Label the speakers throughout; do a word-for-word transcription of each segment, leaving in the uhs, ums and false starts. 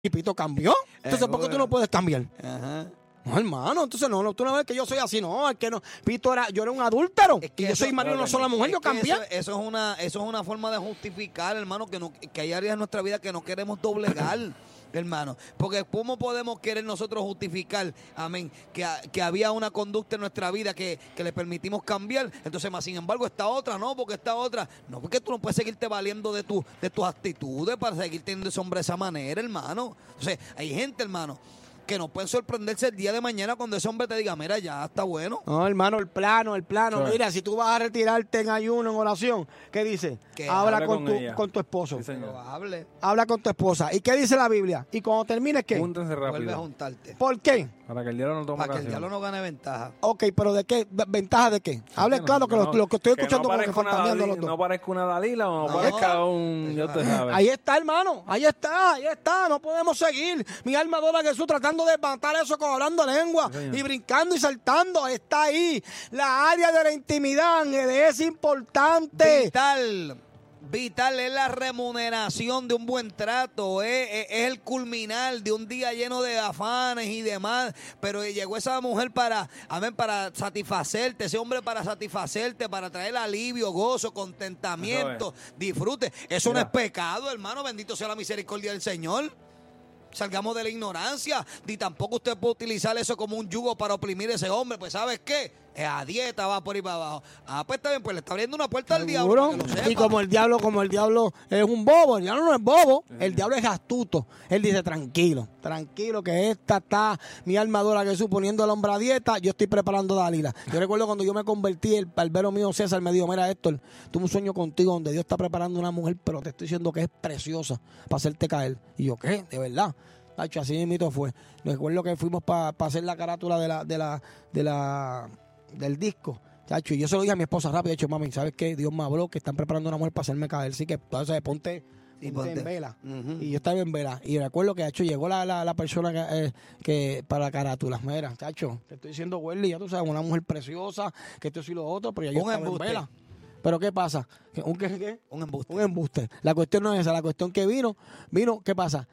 Speaker 1: y Pito cambió. Entonces, ¿por qué tú no puedes cambiar?
Speaker 2: Ajá.
Speaker 1: No, hermano, entonces no, no, tú no ves que yo soy así, no, es que no, Pito era, yo era un adúltero,
Speaker 2: Es que
Speaker 1: y yo
Speaker 2: eso-
Speaker 1: soy marido de una sola mujer,
Speaker 2: Es
Speaker 1: yo
Speaker 2: que
Speaker 1: cambié.
Speaker 2: Eso, eso es una, eso es una forma de justificar, hermano, que, no, que hay áreas en nuestra vida que no queremos doblegar. Hermano, porque ¿cómo podemos querer nosotros justificar, amén, que, que había una conducta en nuestra vida que, que le permitimos cambiar? Entonces, más sin embargo, esta otra, no, porque esta otra, no, porque tú no puedes seguirte valiendo de, tu, de tus actitudes para seguir teniendo ese hombre de esa manera, hermano. Entonces, hay gente, hermano, que no pueden sorprenderse el día de mañana cuando ese hombre te diga, mira, ya está bueno.
Speaker 1: No, hermano, el plano, el plano.
Speaker 3: Sí.
Speaker 1: Mira, si tú vas a retirarte en ayuno, en oración, ¿qué dice?
Speaker 2: Que
Speaker 1: Habla
Speaker 3: hable
Speaker 1: con,
Speaker 3: con
Speaker 1: tu,
Speaker 3: ella.
Speaker 1: con tu esposo.
Speaker 3: Sí, señor.
Speaker 2: Probable.
Speaker 1: Habla con tu esposa. ¿Y qué dice la Biblia? Y cuando termines, ¿qué?
Speaker 3: Júntense
Speaker 2: Vuelve a
Speaker 3: rápido.
Speaker 2: juntarte.
Speaker 1: ¿Por qué?
Speaker 3: Para que el diablo no tome
Speaker 2: Para que el
Speaker 3: ocasión.
Speaker 2: diablo no gane ventaja.
Speaker 1: Ok, pero ¿de qué? ¿Ventaja de qué? Hable
Speaker 3: no,
Speaker 1: claro que,
Speaker 3: no,
Speaker 1: lo, lo que estoy
Speaker 3: que
Speaker 1: escuchando
Speaker 3: no
Speaker 1: como que
Speaker 3: parezca una
Speaker 1: fantameando los
Speaker 3: Dalila-
Speaker 1: dos.
Speaker 3: No parezca una Dalila o no,
Speaker 2: No.
Speaker 3: parezca un... Ya usted sabe.
Speaker 1: Ahí está, hermano. Ahí está, ahí está. No podemos seguir. Mi alma adora a Jesús tratando de matar eso con hablando lengua
Speaker 3: Sí, señor.
Speaker 1: y brincando y saltando. Está ahí. La área de la intimidad, Ángel, es importante.
Speaker 2: Vital. Vital es la remuneración de un buen trato, es, es- es el culminar de un día lleno de afanes y demás, pero llegó esa mujer para, amén, para satisfacerte, ese hombre para satisfacerte, para traer alivio, gozo, contentamiento, disfrute. Eso no
Speaker 3: Mira.
Speaker 2: es pecado, hermano, bendito sea la misericordia del Señor. Salgamos de la ignorancia, ni tampoco usted puede utilizar eso como un yugo para oprimir a ese hombre, pues ¿sabes qué? Es a dieta, va por ahí para abajo. Ah, pues está bien, pues le está abriendo una puerta al diablo.
Speaker 1: ¿Seguro?
Speaker 2: Para que lo sepa.
Speaker 1: Y como el diablo, como el diablo es un bobo, el diablo no es bobo, el diablo es astuto. Él dice, tranquilo, tranquilo, que esta está mi alma adora a Jesús poniendo al hombre a dieta, yo estoy preparando a Dalila. Yo recuerdo cuando yo me convertí, el barbero mío César me dijo, mira Héctor, tuve un sueño contigo donde Dios está preparando una mujer, pero te estoy diciendo que es preciosa para hacerte caer. Y yo, ¿qué? ¿De verdad? Tacho, así mismito fue. Recuerdo que fuimos para hacer la carátula de la, de la, de la, del disco. Chacho, y yo se lo dije a mi esposa rápido, de hecho, mami, ¿sabes qué? Dios me habló que están preparando una mujer para hacerme caer. Así que, entonces, ponte,
Speaker 2: Y
Speaker 1: ponte
Speaker 2: ponte.
Speaker 1: en vela.
Speaker 2: Ujú.
Speaker 1: Y yo estaba en vela. Y recuerdo que, chacho, llegó la, la, la persona que, eh, que para la carátula. Mira, chacho, te estoy diciendo, Welly, ya tú sabes, una mujer preciosa, que esto y lo otro, pero ya yo
Speaker 2: Un
Speaker 1: estaba
Speaker 2: embuste.
Speaker 1: en vela. Pero ¿qué pasa? ¿Un qué, qué?
Speaker 2: Un embuste.
Speaker 1: Un embuste. La cuestión no es esa, la cuestión que vino, vino, ¿qué pasa?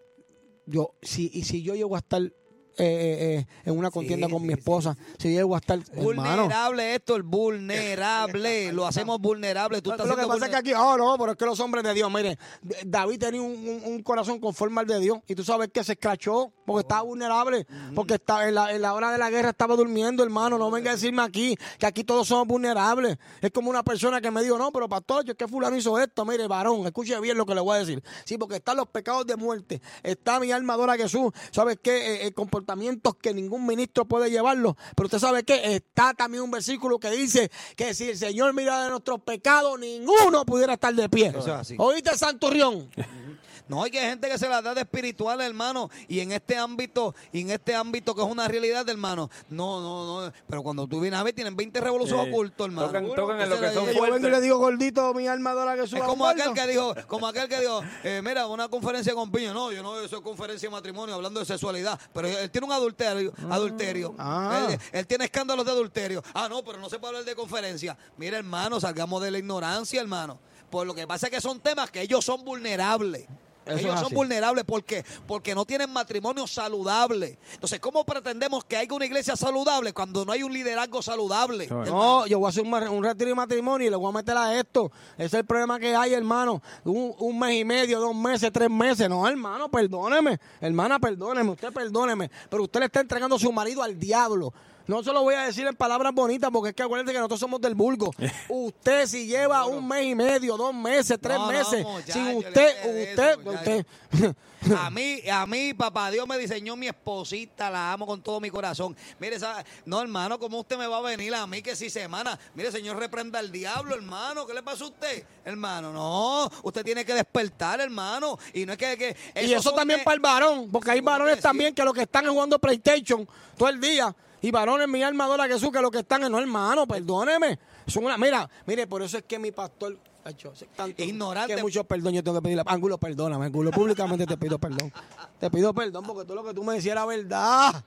Speaker 1: Yo, si, y si yo llego a estar eh, eh, eh, en una contienda
Speaker 2: Sí,
Speaker 1: con mi
Speaker 2: sí,
Speaker 1: esposa, si llego a estar, hermano.
Speaker 2: Vulnerable esto, el vulnerable. Lo hacemos vulnerable. Tú estás
Speaker 1: Lo que
Speaker 2: siendo
Speaker 1: pasa es que aquí, oh no, pero es que los hombres de Dios, mire, David tenía un, un- un corazón conforme al de Dios, y tú sabes que se escrachó porque estaba vulnerable, porque estaba en la, en la hora de la guerra estaba durmiendo, hermano. No venga a decirme aquí que aquí todos somos vulnerables. Es como una persona que me dijo, no, pero pastor, yo es que fulano hizo esto. Mire, varón, escuche bien lo que le voy a decir. Sí, porque están los pecados de muerte, está mi alma adora a Jesús. ¿Sabes qué? Eh, eh, comportamientos que ningún ministro puede llevarlo. Pero usted sabe que está también un versículo que dice que si el Señor mira de nuestros pecados, ninguno pudiera estar de pie.
Speaker 2: Eso es así.
Speaker 1: ¿Oíste, Santurrión?
Speaker 2: No, hay que hay gente que se la da de espiritual, hermano, y en este ámbito, y en este ámbito que es una realidad, hermano. No, no, no. Pero cuando tú vienes a ver, tienen veinte revoluciones
Speaker 3: Sí.
Speaker 2: ocultos, hermano.
Speaker 3: Tocan- tocan en lo que
Speaker 2: Entonces,
Speaker 3: son
Speaker 2: eh,
Speaker 1: Yo vengo y
Speaker 3: fuertes.
Speaker 1: le digo, gordito, mi alma adora a Jesús.
Speaker 2: Es
Speaker 1: a
Speaker 2: como
Speaker 1: un
Speaker 2: aquel
Speaker 1: gordo.
Speaker 2: que dijo, como aquel que dijo, eh, mira, una conferencia con piña. No, yo no, eso es conferencia de matrimonio, hablando de sexualidad. Pero él tiene un adulterio, adulterio.
Speaker 1: Ah.
Speaker 2: Él, él tiene escándalos de adulterio. Ah, no, pero no se puede hablar de conferencia. Mira, hermano, salgamos de la ignorancia, hermano. Por lo que pasa es que son temas que ellos son vulnerables.
Speaker 1: Eso
Speaker 2: Ellos
Speaker 1: es
Speaker 2: son
Speaker 1: así.
Speaker 2: vulnerables. ¿Por qué? Porque no tienen matrimonio saludable. Entonces, ¿cómo pretendemos que haya una iglesia saludable cuando no hay un liderazgo saludable?
Speaker 3: No,
Speaker 1: No, yo voy a hacer un, ma- un retiro de matrimonio y le voy a meter a esto. Ese es el problema que hay, hermano. Un, un mes y medio, dos meses, tres meses. No, hermano, perdóneme. Hermana, perdóneme. Usted perdóneme. Pero usted le está entregando a su marido al diablo. No se lo voy a decir en palabras bonitas porque es que acuérdense que nosotros somos del vulgo. Usted si lleva un mes y medio, dos meses, tres
Speaker 2: No, no,
Speaker 1: meses,
Speaker 2: muchacho,
Speaker 1: sin
Speaker 2: olvídate
Speaker 1: usted,
Speaker 2: de
Speaker 1: usted,
Speaker 2: eso, muchacho.
Speaker 1: usted.
Speaker 2: A mí, a mí, papá Dios me diseñó mi esposita, la amo con todo mi corazón. Mire, esa, no, hermano, ¿cómo usted me va a venir a mí que si semana? Mire, Señor, reprenda al diablo, hermano. ¿Qué le pasa a usted? Hermano, no, usted tiene que despertar, hermano. Y no es que... que
Speaker 1: Y
Speaker 2: esos
Speaker 1: eso
Speaker 2: son
Speaker 1: también
Speaker 2: de-
Speaker 1: para el varón, porque hay
Speaker 2: Seguro
Speaker 1: varones
Speaker 2: que sí.
Speaker 1: también que lo que están es jugando PlayStation todo el día. Y varones, mi alma adora a Jesús, que lo que están es, no, hermano, perdóneme. Son una, mira, mire, por eso es que mi pastor, Acho, hace tanto
Speaker 2: Ignorante.
Speaker 1: que mucho perdón yo tengo que pedirle. Ángulo, perdóname, Ángulo, públicamente te pido perdón. Te pido perdón porque todo lo que tú me decías era verdad.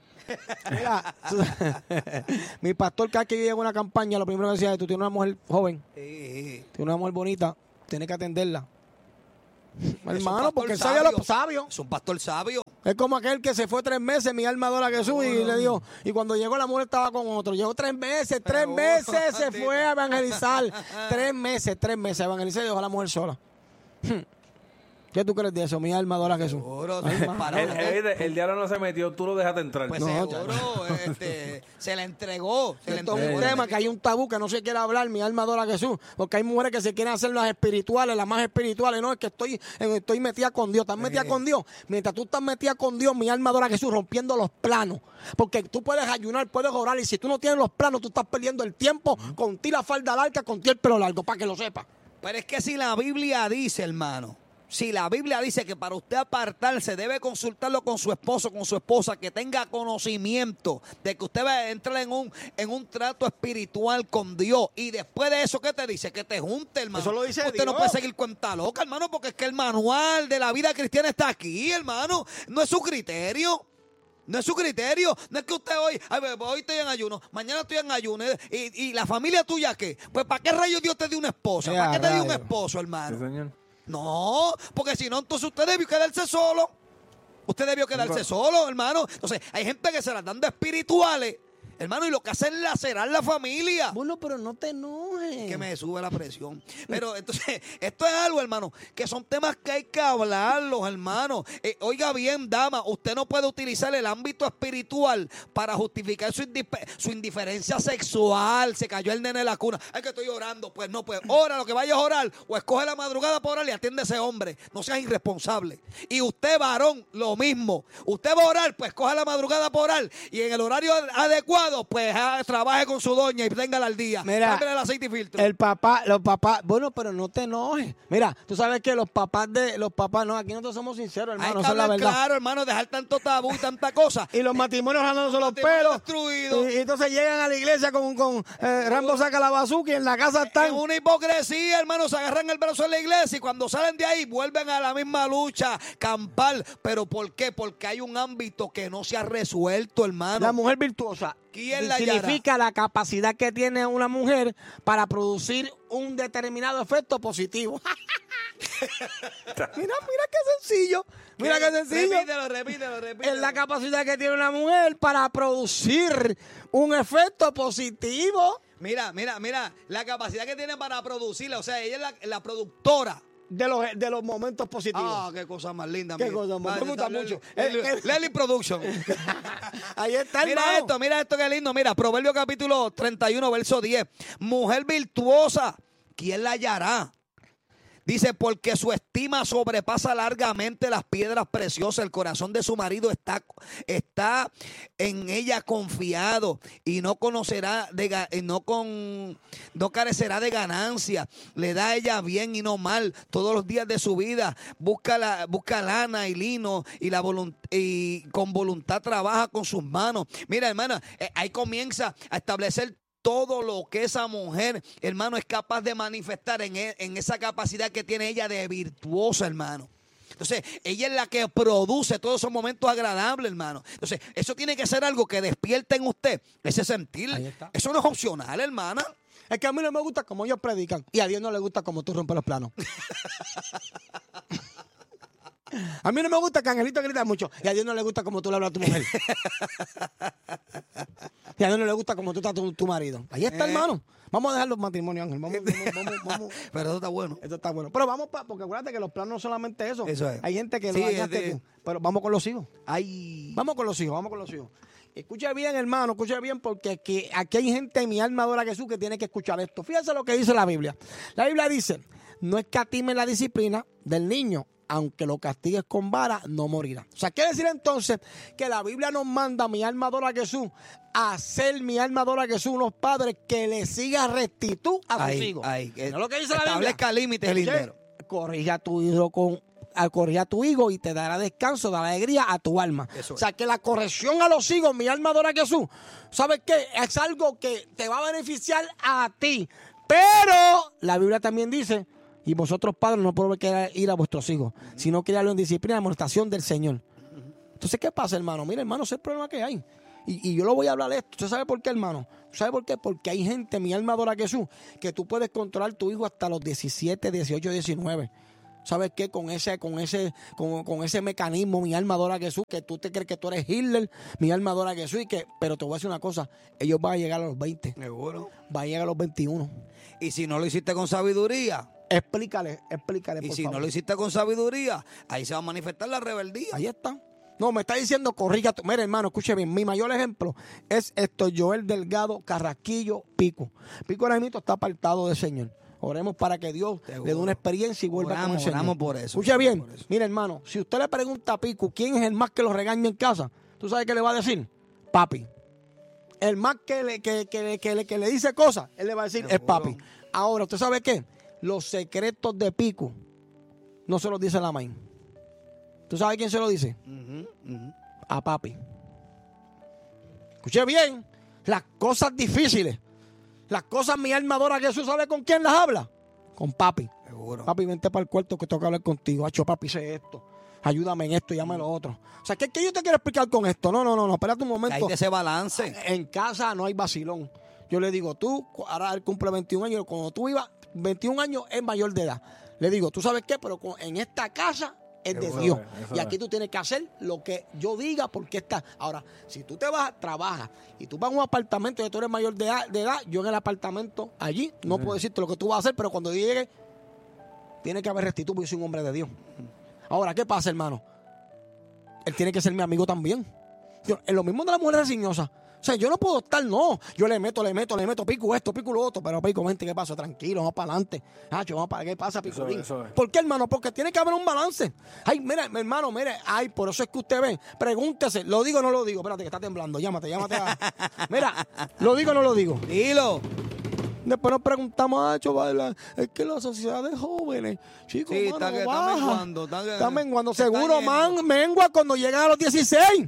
Speaker 1: Mira, mi pastor, cada vez que yo llego a una campaña, lo primero que decía es, tú tienes una mujer joven,
Speaker 2: Sí,
Speaker 1: tienes una mujer bonita, tienes que atenderla. Hermano, porque él sabía lo sabio.
Speaker 2: Es un pastor sabio.
Speaker 1: Es como aquel que se fue tres meses, mi alma adora a Jesús, y le dio, y cuando llegó la mujer estaba con otro. Llegó tres meses, tres
Speaker 2: Pero,
Speaker 1: meses se fue a evangelizar. Tres meses, tres meses a evangelizar y dejó a la mujer sola. ¿Qué tú crees de eso? Mi alma adora a Jesús.
Speaker 2: Seguro,
Speaker 1: Ay,
Speaker 2: se
Speaker 1: ma.
Speaker 2: paró.
Speaker 3: El, el, el diablo no se metió, tú lo dejaste entrar.
Speaker 2: Pues
Speaker 1: No,
Speaker 2: seguro, este, se le entregó. Se le
Speaker 1: Esto es
Speaker 2: entregó.
Speaker 1: un tema que hay un tabú que no se quiere hablar, mi alma adora a Jesús, porque hay mujeres que se quieren hacer las espirituales, las más espirituales, no, es que estoy, estoy metida con Dios, estás metida con Dios, mientras tú estás metida con Dios, mi alma adora a Jesús, rompiendo los planos, porque tú puedes ayunar, puedes orar, y si tú no tienes los planos, tú estás perdiendo el tiempo con ti la falda larga, con ti el pelo largo, para que lo sepas.
Speaker 2: Pero es que si la Biblia dice, hermano, si la Biblia dice que para usted apartarse debe consultarlo con su esposo, con su esposa, que tenga conocimiento de que usted va a entrar en un, en un trato espiritual con Dios. Y después de eso, ¿qué te dice? Que te junte, hermano.
Speaker 1: Eso lo dice
Speaker 2: Usted
Speaker 1: Dios.
Speaker 2: no puede seguir cuenta loca, hermano, porque es que el manual de la vida cristiana está aquí, hermano. No es su criterio. No es su criterio. No es que usted hoy, ay, hoy estoy en ayuno, mañana estoy en ayuno. ¿Y, y la familia tuya qué? Pues ¿para qué rayos Dios te dio una esposa?
Speaker 1: Ya,
Speaker 2: ¿Para qué te dio un
Speaker 1: rayo.
Speaker 2: esposo, hermano?
Speaker 3: Sí, señor.
Speaker 2: No, porque si no, entonces usted debió quedarse solo. Usted debió quedarse solo, hermano. Entonces, hay gente que se las dan de espirituales, hermano, y lo que hacen es lacerar la familia.
Speaker 1: Bueno, pero no te enojes.
Speaker 2: Que me sube la presión. Pero entonces, esto es algo, hermano, que son temas que hay que hablarlos, hermano. Eh, oiga bien, dama, usted no puede utilizar el ámbito espiritual para justificar su, indif- su indiferencia sexual. Se cayó el nene en la cuna. Es que estoy orando. Pues no, pues ora lo que vayas a orar. O escoge la madrugada para orar y atiende a ese hombre. No seas irresponsable. Y usted, varón, lo mismo. Usted va a orar, pues coge la madrugada para orar. Y en el horario adecuado, pues ah, trabaje con su doña y téngala al día.
Speaker 1: Mira,
Speaker 2: Cámbiale el aceite y filtro.
Speaker 1: El papá, los papás, bueno, pero no te enojes. Mira, tú sabes que los papás de los papás, no, aquí nosotros somos sinceros,
Speaker 2: Hay
Speaker 1: hermano,
Speaker 2: que
Speaker 1: eso es la
Speaker 2: hablar
Speaker 1: verdad.
Speaker 2: claro, hermano, dejar tanto tabú y tanta cosa.
Speaker 1: Y los matrimonios jalándose los
Speaker 2: matrimonios
Speaker 1: pelos.
Speaker 2: destruidos.
Speaker 1: Y, y entonces llegan a la iglesia con, con eh, Rambo saca la bazooka y en la casa están.
Speaker 2: Es una hipocresía, hermano, se agarran el brazo en la iglesia y cuando salen de ahí vuelven a la misma lucha, campal. ¿Pero por qué? Porque hay un ámbito que no se ha resuelto, hermano.
Speaker 1: La mujer virtuosa.
Speaker 2: ¿Quién la
Speaker 1: significa la capacidad que tiene una mujer para producir un determinado efecto positivo. mira, mira qué sencillo. Mira qué sencillo.
Speaker 2: Repítelo, repítelo, repítelo.
Speaker 1: Es la capacidad que tiene una mujer para producir un efecto positivo
Speaker 2: Mira, mira, mira, la capacidad que tiene para producirla, o sea, ella es la, la productora.
Speaker 1: de los, de los momentos positivos.
Speaker 2: Ah, qué cosa más linda.
Speaker 1: Qué
Speaker 2: mira.
Speaker 1: cosa más-
Speaker 2: Ah,
Speaker 1: me gusta
Speaker 2: está
Speaker 1: mucho.
Speaker 2: Lely,
Speaker 1: Eh, eh.
Speaker 2: Lely Production.
Speaker 1: Ahí está,
Speaker 2: Mira
Speaker 1: hermano.
Speaker 2: esto, mira esto, qué lindo. Mira, Proverbio capítulo treinta y uno, verso diez. Mujer virtuosa, ¿quién la hallará? Dice, porque su estima sobrepasa largamente las piedras preciosas. El corazón de su marido está, está en ella confiado y no conocerá de ga- eh, no con no carecerá de ganancia. Le da a ella bien y no mal todos los días de su vida. Busca la, busca lana y lino y la volunt- y con voluntad trabaja con sus manos. Mira, hermana, eh, ahí comienza a establecer todo lo que esa mujer, hermano, es capaz de manifestar en, e- en esa capacidad que tiene ella de virtuosa, hermano. Entonces, ella es la que produce todos esos momentos agradables, hermano. Entonces, eso tiene que ser algo que despierte en usted ese sentir.
Speaker 1: Ahí está.
Speaker 2: Eso no es opcional, hermana.
Speaker 1: Es que a mí no me gusta como ellos predican y a Dios no le gusta como tú rompes los planos. A mí no me gusta que Angelito grita mucho y a Dios no le gusta como tú le hablas a tu mujer. Y a Dios no le gusta como tú estás tu, tu marido. Ahí está,
Speaker 2: Eh.
Speaker 1: hermano. Vamos a dejar los matrimonios, Ángel. Vamos, vamos, vamos, vamos.
Speaker 2: Pero eso está bueno.
Speaker 1: Esto está bueno. Pero vamos, pa, porque acuérdate que los planos no solamente eso.
Speaker 2: Eso es.
Speaker 1: Hay gente que
Speaker 2: Sí,
Speaker 1: lo dañaste
Speaker 2: es de-
Speaker 1: tú. Pero vamos con los hijos.
Speaker 2: Ay.
Speaker 1: Vamos con los hijos, vamos con los hijos. Escucha bien, hermano, escucha bien, porque aquí, aquí hay gente en mi alma adora a Jesús que tiene que escuchar esto. Fíjense lo que dice la Biblia. La Biblia dice, no escatime la disciplina del niño, aunque lo castigues con vara, no morirá. O sea, quiere decir entonces que la Biblia nos manda, mi alma adora a Jesús, a hacer mi alma adora a Jesús unos padres que le sigan rectitud a sus
Speaker 2: Ay,
Speaker 1: hijos.
Speaker 2: ay,
Speaker 1: ¿No es lo que dice la Biblia?
Speaker 2: establezca límites, el lindero.
Speaker 1: Corrige a tu hijo con al corregir a tu hijo y te dará descanso, dará alegría a tu alma.
Speaker 2: Eso
Speaker 1: o sea, que la corrección a los hijos, mi alma adora a Jesús, ¿sabes qué? Es algo que te va a beneficiar a ti. Pero la Biblia también dice, y vosotros padres no podéis ir a vuestros hijos, sino criarlo en disciplina y amonestación del Señor. Entonces, ¿qué pasa, hermano? Mira, hermano, ese es el problema que hay. Y, y yo lo voy a hablar de esto. ¿Usted sabe por qué, hermano? ¿Sabe por qué? Porque hay gente, mi alma adora a Jesús, que tú puedes controlar tu hijo hasta los diecisiete, dieciocho, diecinueve. ¿Sabes qué? Con ese, con ese, con, con ese mecanismo, mi alma adora a Jesús, que tú te crees que tú eres Hitler, mi alma adora a Jesús, y que, pero te voy a decir una cosa, ellos van a llegar a los veinte.
Speaker 2: Seguro.
Speaker 1: Van a llegar a los veintiuno.
Speaker 2: Y si no lo hiciste con sabiduría,
Speaker 1: Explícale, explícale,
Speaker 2: y
Speaker 1: por
Speaker 2: si
Speaker 1: favor.
Speaker 2: no lo hiciste con sabiduría, ahí se va a manifestar la rebeldía.
Speaker 1: Ahí está. No, me está diciendo, corrija. Mira, hermano, escuche bien. Mi mayor ejemplo es esto, Joel Delgado Carrasquillo Pico. Pico ahora mismo está apartado del Señor. Oremos para que Dios
Speaker 2: Seguro.
Speaker 1: le dé una experiencia y vuelva
Speaker 2: Oramos,
Speaker 1: con el Señor.
Speaker 2: oramos por eso.
Speaker 1: Escuche bien.
Speaker 2: Por eso.
Speaker 1: Mira, hermano, si usted le pregunta a Pico quién es el más que lo regaña en casa, ¿tú sabes qué le va a decir? Papi. El más que le, que, que, que, le, que le dice cosas, él le va a decir es papi. Ahora, ¿usted sabe qué? Los secretos de Pico no se los dice la maíz. ¿Tú sabes quién se lo dice?
Speaker 2: Ujú, ujú.
Speaker 1: A papi. Escuche bien, las cosas difíciles, las cosas mi alma adora a Jesús, ¿sabe con quién las habla? Con papi.
Speaker 2: Seguro.
Speaker 1: Papi, vente para el cuarto que tengo que hablar contigo. Hacho, papi, sé esto. Ayúdame en esto y llame lo otro. O sea, ¿qué, ¿qué yo te quiero explicar con esto? No, no, no, no, espérate un
Speaker 2: Que hay
Speaker 1: momento.
Speaker 2: de ese balance.
Speaker 1: En casa no hay vacilón. Yo le digo, tú, ahora él cumple veintiún años, cuando tú ibas, veintiún años es mayor de edad. Le digo, ¿tú sabes qué? Pero con- en esta casa es de
Speaker 3: Eso
Speaker 1: Dios.
Speaker 3: es, eso
Speaker 1: Y aquí
Speaker 3: es.
Speaker 1: tú tienes que hacer lo que yo diga porque está. Ahora, si tú te vas, trabajas y tú vas a un apartamento y tú eres mayor de edad, de edad, yo en el apartamento allí no puedo decirte lo que tú vas a hacer, pero cuando yo llegue, tiene que haber restituto porque yo soy un hombre de Dios. Ahora, ¿qué pasa, hermano? Él tiene que ser mi amigo también. Yo, es lo mismo de la mujer resignosa. O sea, yo no puedo estar, no. Yo le meto, le meto, le meto, pico esto, pico lo otro. Pero pico, mente, ¿qué pasa? Tranquilo, vamos para adelante. Hacho, vamos para ¿qué pasa, pico?
Speaker 3: Eso es, eso es.
Speaker 1: ¿Por qué, hermano? Porque tiene que haber un balance. Ay, mira, mi hermano, mire, ay, por eso es que usted ve. Pregúntese, ¿lo digo o no lo digo? Espérate, que está temblando. Llámate, llámate. A... Mira, ¿lo digo o no lo digo?
Speaker 2: Dilo.
Speaker 1: Después nos preguntamos, ah, chaval, es que la sociedad de jóvenes, chicos,
Speaker 2: Sí,
Speaker 1: mano,
Speaker 2: está que- está
Speaker 1: baja.
Speaker 2: menguando, está que-
Speaker 1: Está menguando.
Speaker 2: se está
Speaker 1: Seguro,
Speaker 2: yendo.
Speaker 1: man, mengua cuando llegan a los dieciséis.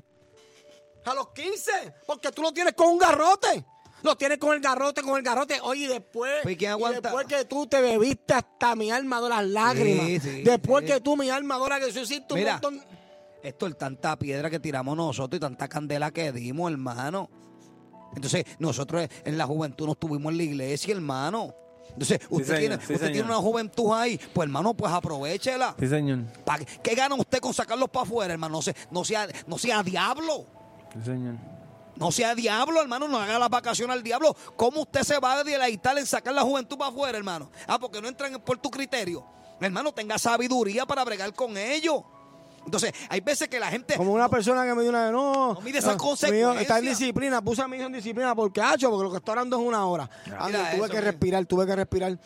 Speaker 1: A los quince. Porque tú lo tienes con un garrote. Lo tienes con el garrote, con el garrote. Oye, y después,
Speaker 2: Pues, ¿quién
Speaker 1: y
Speaker 2: aguanta?
Speaker 1: después que tú te bebiste hasta mi alma de las lágrimas.
Speaker 2: Sí, sí,
Speaker 1: después
Speaker 2: sí.
Speaker 1: que tú, mi alma adora que hiciste un
Speaker 2: Mira.
Speaker 1: montón.
Speaker 2: Esto es tanta piedra que tiramos nosotros y tanta candela que dimos, hermano. Entonces, nosotros en la juventud nos tuvimos en la iglesia, hermano. Entonces, usted,
Speaker 3: señor,
Speaker 2: tiene,
Speaker 3: sí,
Speaker 2: usted
Speaker 3: señor.
Speaker 2: tiene una juventud ahí, pues hermano, pues aprovéchela.
Speaker 3: Sí, señor.
Speaker 2: ¿Pa- ¿Qué gana usted con sacarlos para afuera, hermano? No, se- no, sea, no sea diablo.
Speaker 3: Sí, señor.
Speaker 2: No sea diablo, hermano, no haga la vacación al diablo. ¿Cómo usted se va a deleitar en sacar la juventud para afuera, hermano? Ah, porque no entran por tu criterio. Hermano, tenga sabiduría para bregar con ellos. Entonces, hay veces que la gente...
Speaker 1: Como una persona que me dio una vez, no.
Speaker 2: No mide esas
Speaker 1: ah,
Speaker 2: consecuencias.
Speaker 1: mi hijo está en disciplina, puse a mi hijo en disciplina porque, hacho, porque lo que estoy orando es una hora. Ande,
Speaker 2: Mira
Speaker 1: tuve
Speaker 2: eso,
Speaker 1: que
Speaker 2: mira.
Speaker 1: respirar, tuve que respirar.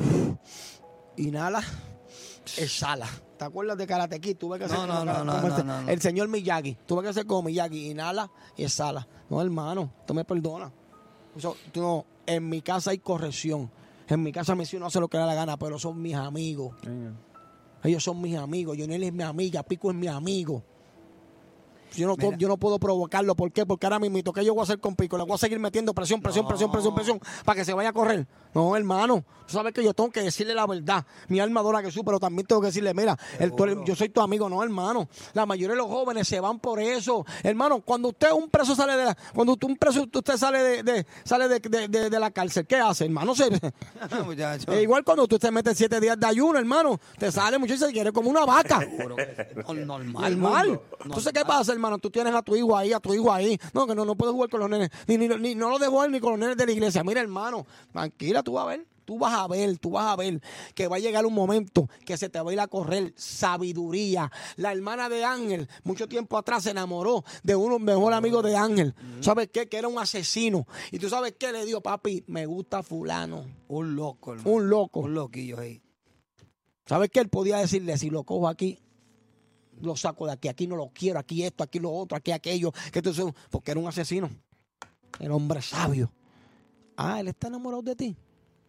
Speaker 1: Inhala, exhala. ¿Te acuerdas de Karate Kid? Tuve que hacer
Speaker 2: No,
Speaker 1: como,
Speaker 2: no, no,
Speaker 1: como
Speaker 2: no,
Speaker 1: el,
Speaker 2: no, no, no.
Speaker 1: el señor Miyagi. Tuve que hacer como Miyagi. Inhala y exhala. No, hermano, tú me perdonas. Eso, tú no, en mi casa hay corrección. En mi casa mi hijo no hace lo que le da la gana, pero son mis amigos.
Speaker 3: Señor.
Speaker 1: Ellos son mis amigos. Jonel es mi amiga. Pico es mi amigo. Yo no,
Speaker 2: Mira.
Speaker 1: yo no puedo provocarlo. ¿Por qué? Porque ahora mismo, ¿qué yo voy a hacer con Pico? Le voy a seguir metiendo presión, presión,
Speaker 2: No.
Speaker 1: presión, presión, presión, para que se vaya a correr. No, hermano. Tú sabes que yo tengo que decirle la verdad. Mi alma adora a Jesús, pero también tengo que decirle, mira, el- tú eres- yo soy tu amigo. No, hermano. La mayoría de los jóvenes se van por eso. Hermano, cuando usted, un preso sale de la, cuando usted, un preso, usted sale de, de- sale de, de- de- de la cárcel, ¿qué hace, hermano? Se,
Speaker 2: Muchacho.
Speaker 1: es igual cuando tú te metes siete días de ayuno, hermano. Te sale muchísimo y quieres como una vaca.
Speaker 2: Seguro que- no- normal.
Speaker 1: Normal.
Speaker 2: mundo.
Speaker 1: Entonces, ¿qué pasa, hermano? Tú tienes a tu hijo ahí, a tu hijo ahí. No, que no, no puedes jugar con los nenes. Ni, ni, ni- no lo dejo ni con los nenes de la iglesia. Mira, hermano, tranquila, tú vas a ver. Tú vas a ver, tú vas a ver que va a llegar un momento que se te va a ir a correr sabiduría. La hermana de Ángel, mucho tiempo atrás, se enamoró de uno mejor amigo de Ángel. ¿Sabes qué? Que era un asesino. Y tú sabes qué le dijo, papi, me gusta fulano.
Speaker 2: Un loco, hermano.
Speaker 1: Un loco.
Speaker 2: Un loquillo ahí.
Speaker 1: ¿Sabes qué? Él podía decirle, si lo cojo aquí, lo saco de aquí, aquí no lo quiero, aquí esto, aquí lo otro, aquí aquello, que esto es un- porque era un asesino. El hombre sabio. Ah, él está enamorado de ti.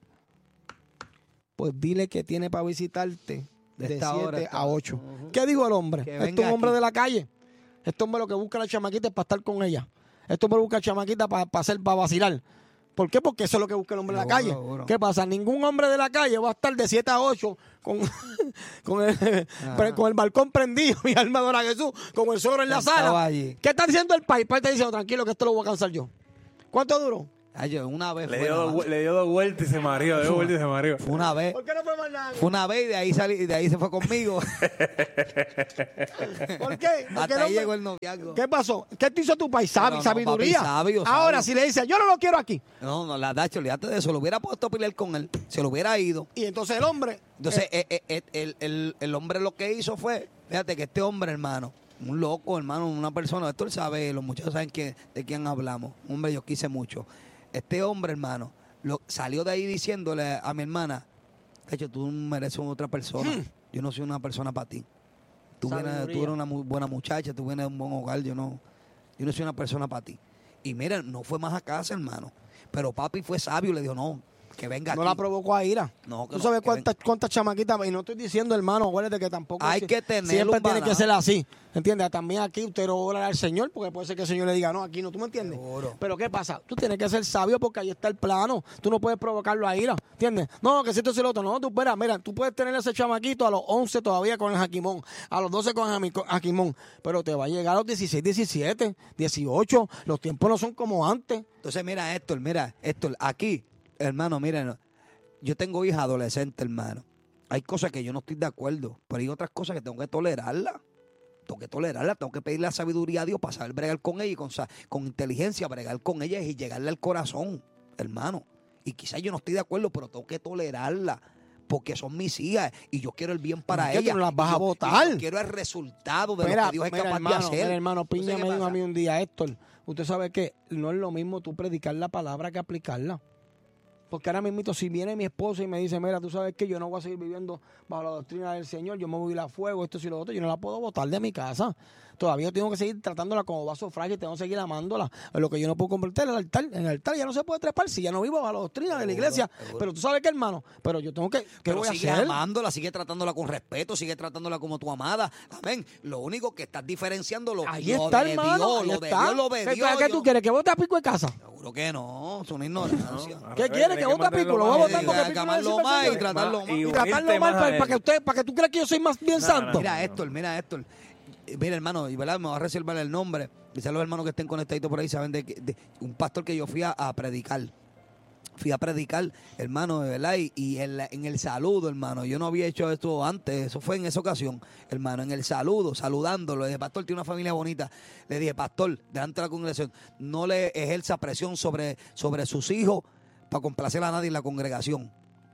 Speaker 1: Pues dile que tiene para visitarte
Speaker 2: De
Speaker 1: de
Speaker 2: esta hora
Speaker 1: siete
Speaker 2: esta
Speaker 1: a
Speaker 2: hora.
Speaker 1: ocho.
Speaker 2: Ujú.
Speaker 1: ¿Qué dijo el hombre?
Speaker 2: Que
Speaker 1: Este es
Speaker 2: venga
Speaker 1: un hombre
Speaker 2: aquí.
Speaker 1: de la calle. Este hombre lo que busca a la chamaquita es para estar con ella. Este hombre busca a la chamaquita para, para hacer, para vacilar. ¿Por qué? Porque eso es lo que busca el hombre de la
Speaker 2: Seguro,
Speaker 1: calle.
Speaker 2: seguro.
Speaker 1: ¿Qué pasa? Ningún hombre de la calle va a estar de siete a ocho con, con, el, con el balcón prendido, mi alma adora a Jesús, con el suegro en la
Speaker 2: Sentado
Speaker 1: sala.
Speaker 2: allí.
Speaker 1: ¿Qué está diciendo el país? El país está diciendo, tranquilo, que esto lo voy a cansar yo. ¿Cuánto duró?
Speaker 2: Ay, yo, una vez
Speaker 3: Le
Speaker 2: fue
Speaker 3: dio,
Speaker 2: nada
Speaker 3: dos,
Speaker 2: más.
Speaker 3: vu- le dio dos vueltas y se mareó, le dio vueltas y se mareó.
Speaker 2: Fue una vez.
Speaker 1: ¿Por qué no fue más nada?
Speaker 2: Fue una vez y de ahí salí, y de ahí se fue conmigo.
Speaker 1: ¿Por qué? Porque
Speaker 2: Hasta
Speaker 1: el
Speaker 2: ahí
Speaker 1: hombre-
Speaker 2: llegó el noviazgo.
Speaker 1: ¿Qué pasó? ¿Qué te hizo tu país?
Speaker 2: No, no,
Speaker 1: Sabiduría.
Speaker 2: papi, sabio, sabio.
Speaker 1: Ahora, si le dice, yo no lo quiero aquí.
Speaker 2: No, no, la Dacho, olvídate de eso. Lo hubiera puesto a pelear con él. Se lo hubiera ido.
Speaker 1: Y entonces el hombre.
Speaker 2: Entonces,
Speaker 1: eh,
Speaker 2: eh, eh, eh, el, el- el hombre lo que hizo fue, fíjate que este hombre, hermano, un loco, hermano, una persona, esto él sabe, los muchachos saben que, de quién hablamos. Un hombre, yo quise mucho. Este hombre, hermano, lo, salió de ahí diciéndole a mi hermana, de hecho, tú mereces otra persona. Yo no soy una persona para ti. Tú, vienes,
Speaker 1: Sabiduría.
Speaker 2: tú eres una muy buena muchacha, tú vienes de un buen hogar, yo no, yo no soy una persona para ti. Y mira, no fue más a casa, hermano. Pero papi fue sabio y le dijo, no, que venga
Speaker 1: no
Speaker 2: aquí.
Speaker 1: la provocó a ira.
Speaker 2: No, que
Speaker 1: Tú
Speaker 2: no,
Speaker 1: sabes
Speaker 2: que
Speaker 1: cuántas, cuántas chamaquitas, y no estoy diciendo, hermano, acuérdate que tampoco
Speaker 2: Hay
Speaker 1: si-
Speaker 2: que tener
Speaker 1: siempre
Speaker 2: un
Speaker 1: tiene que
Speaker 2: balance.
Speaker 1: ser así. ¿Entiendes? También aquí usted no orar al Señor, porque puede ser que el Señor le diga, no, aquí no, ¿tú me entiendes?
Speaker 2: Seguro.
Speaker 1: Pero ¿qué pasa? Tú tienes que ser sabio porque ahí está el plano. Tú no puedes provocarlo a ira, ¿entiendes? No, que si esto es el otro. No, tú espera, mira, tú puedes tener ese chamaquito a los once todavía con el jaquimón, a los doce con el jami- jaquimón, pero te va a llegar a los dieciséis, diecisiete, dieciocho. Los tiempos no son como antes.
Speaker 2: Entonces, mira, Héctor, mira, Héctor, aquí, hermano, miren, yo tengo hija adolescente, hermano. Hay cosas que yo no estoy de acuerdo, pero hay otras cosas que tengo que tolerarlas. Tengo que tolerarlas, tengo que pedirle la sabiduría a Dios para saber bregar con ella y con, sa- con inteligencia bregar con ella y llegarle al corazón, hermano. Y quizás yo no estoy de acuerdo, pero tengo que tolerarla. Porque son mis hijas y yo quiero el bien para
Speaker 1: Es que tú
Speaker 2: ellas.
Speaker 1: no las vas
Speaker 2: Y
Speaker 1: a
Speaker 2: yo-
Speaker 1: botar.
Speaker 2: y yo quiero el resultado de
Speaker 1: Mira,
Speaker 2: lo que Dios es
Speaker 1: mira,
Speaker 2: capaz
Speaker 1: hermano,
Speaker 2: de hacer.
Speaker 1: mira, hermano, Piña
Speaker 2: Entonces,
Speaker 1: me
Speaker 2: ¿qué
Speaker 1: dijo a
Speaker 2: pasa?
Speaker 1: mí un día, Héctor, usted sabe que no es lo mismo tú predicar la palabra que aplicarla. Porque ahora mismo, si viene mi esposa y me dice, mira, tú sabes que yo no voy a seguir viviendo bajo la doctrina del Señor, yo me voy a ir a fuego, esto y lo otro, yo no la puedo botar de mi casa. Todavía tengo que seguir tratándola como vaso frágil, tengo que seguir amándola. Lo que yo no puedo convertir en el altar, en el altar ya no se puede trepar si ya no vivo bajo la doctrina de la
Speaker 2: Seguro,
Speaker 1: iglesia.
Speaker 2: seguro.
Speaker 1: Pero tú sabes que, hermano, pero yo tengo que, ¿qué
Speaker 2: Pero
Speaker 1: voy a
Speaker 2: sigue
Speaker 1: hacer?
Speaker 2: amándola, sigue tratándola con respeto, sigue tratándola como tu amada. Amén. Lo único que estás diferenciando lo,
Speaker 1: Ahí
Speaker 2: lo
Speaker 1: está,
Speaker 2: de
Speaker 1: hermano,
Speaker 2: Dios,
Speaker 1: ahí
Speaker 2: lo de
Speaker 1: está.
Speaker 2: Dios, lo de
Speaker 1: ¿Qué,
Speaker 2: Dios.
Speaker 1: ¿qué
Speaker 2: yo-
Speaker 1: tú quieres? ¿Que bote a pico de casa?
Speaker 2: Seguro que no, es una ignorancia.
Speaker 3: Al
Speaker 1: ¿Qué
Speaker 3: revés,
Speaker 1: quiere?
Speaker 3: tiene
Speaker 1: Que bote a
Speaker 3: mantenerlo
Speaker 1: pico, lo voy a
Speaker 3: más-
Speaker 1: botar porque
Speaker 2: Hay que
Speaker 1: pico no
Speaker 2: amarlo
Speaker 1: sirve,
Speaker 2: más y
Speaker 1: señor.
Speaker 2: tratarlo
Speaker 3: Más-
Speaker 2: más.
Speaker 3: y
Speaker 1: Y
Speaker 3: unirte
Speaker 1: tratarlo mal
Speaker 3: más a
Speaker 1: para,
Speaker 3: él.
Speaker 1: para que usted, para que tú creas que yo soy más bien
Speaker 3: No,
Speaker 1: santo.
Speaker 3: no,
Speaker 2: Mira, Héctor, mira, Héctor. Eh, Mira, hermano, y verdad, me va a reservar el nombre. Quizás los hermanos que estén conectaditos por ahí saben de, que- de un pastor que yo fui a, a predicar. Fui a predicar, hermano, de verdad, y, y en, la- en el saludo, hermano, yo no había hecho esto antes, eso fue en esa ocasión, hermano, en el saludo, saludándolo, le dije, pastor, tiene una familia bonita, le dije, pastor, delante de la congregación, no le ejerza presión sobre, sobre sus hijos para complacer a nadie en la congregación.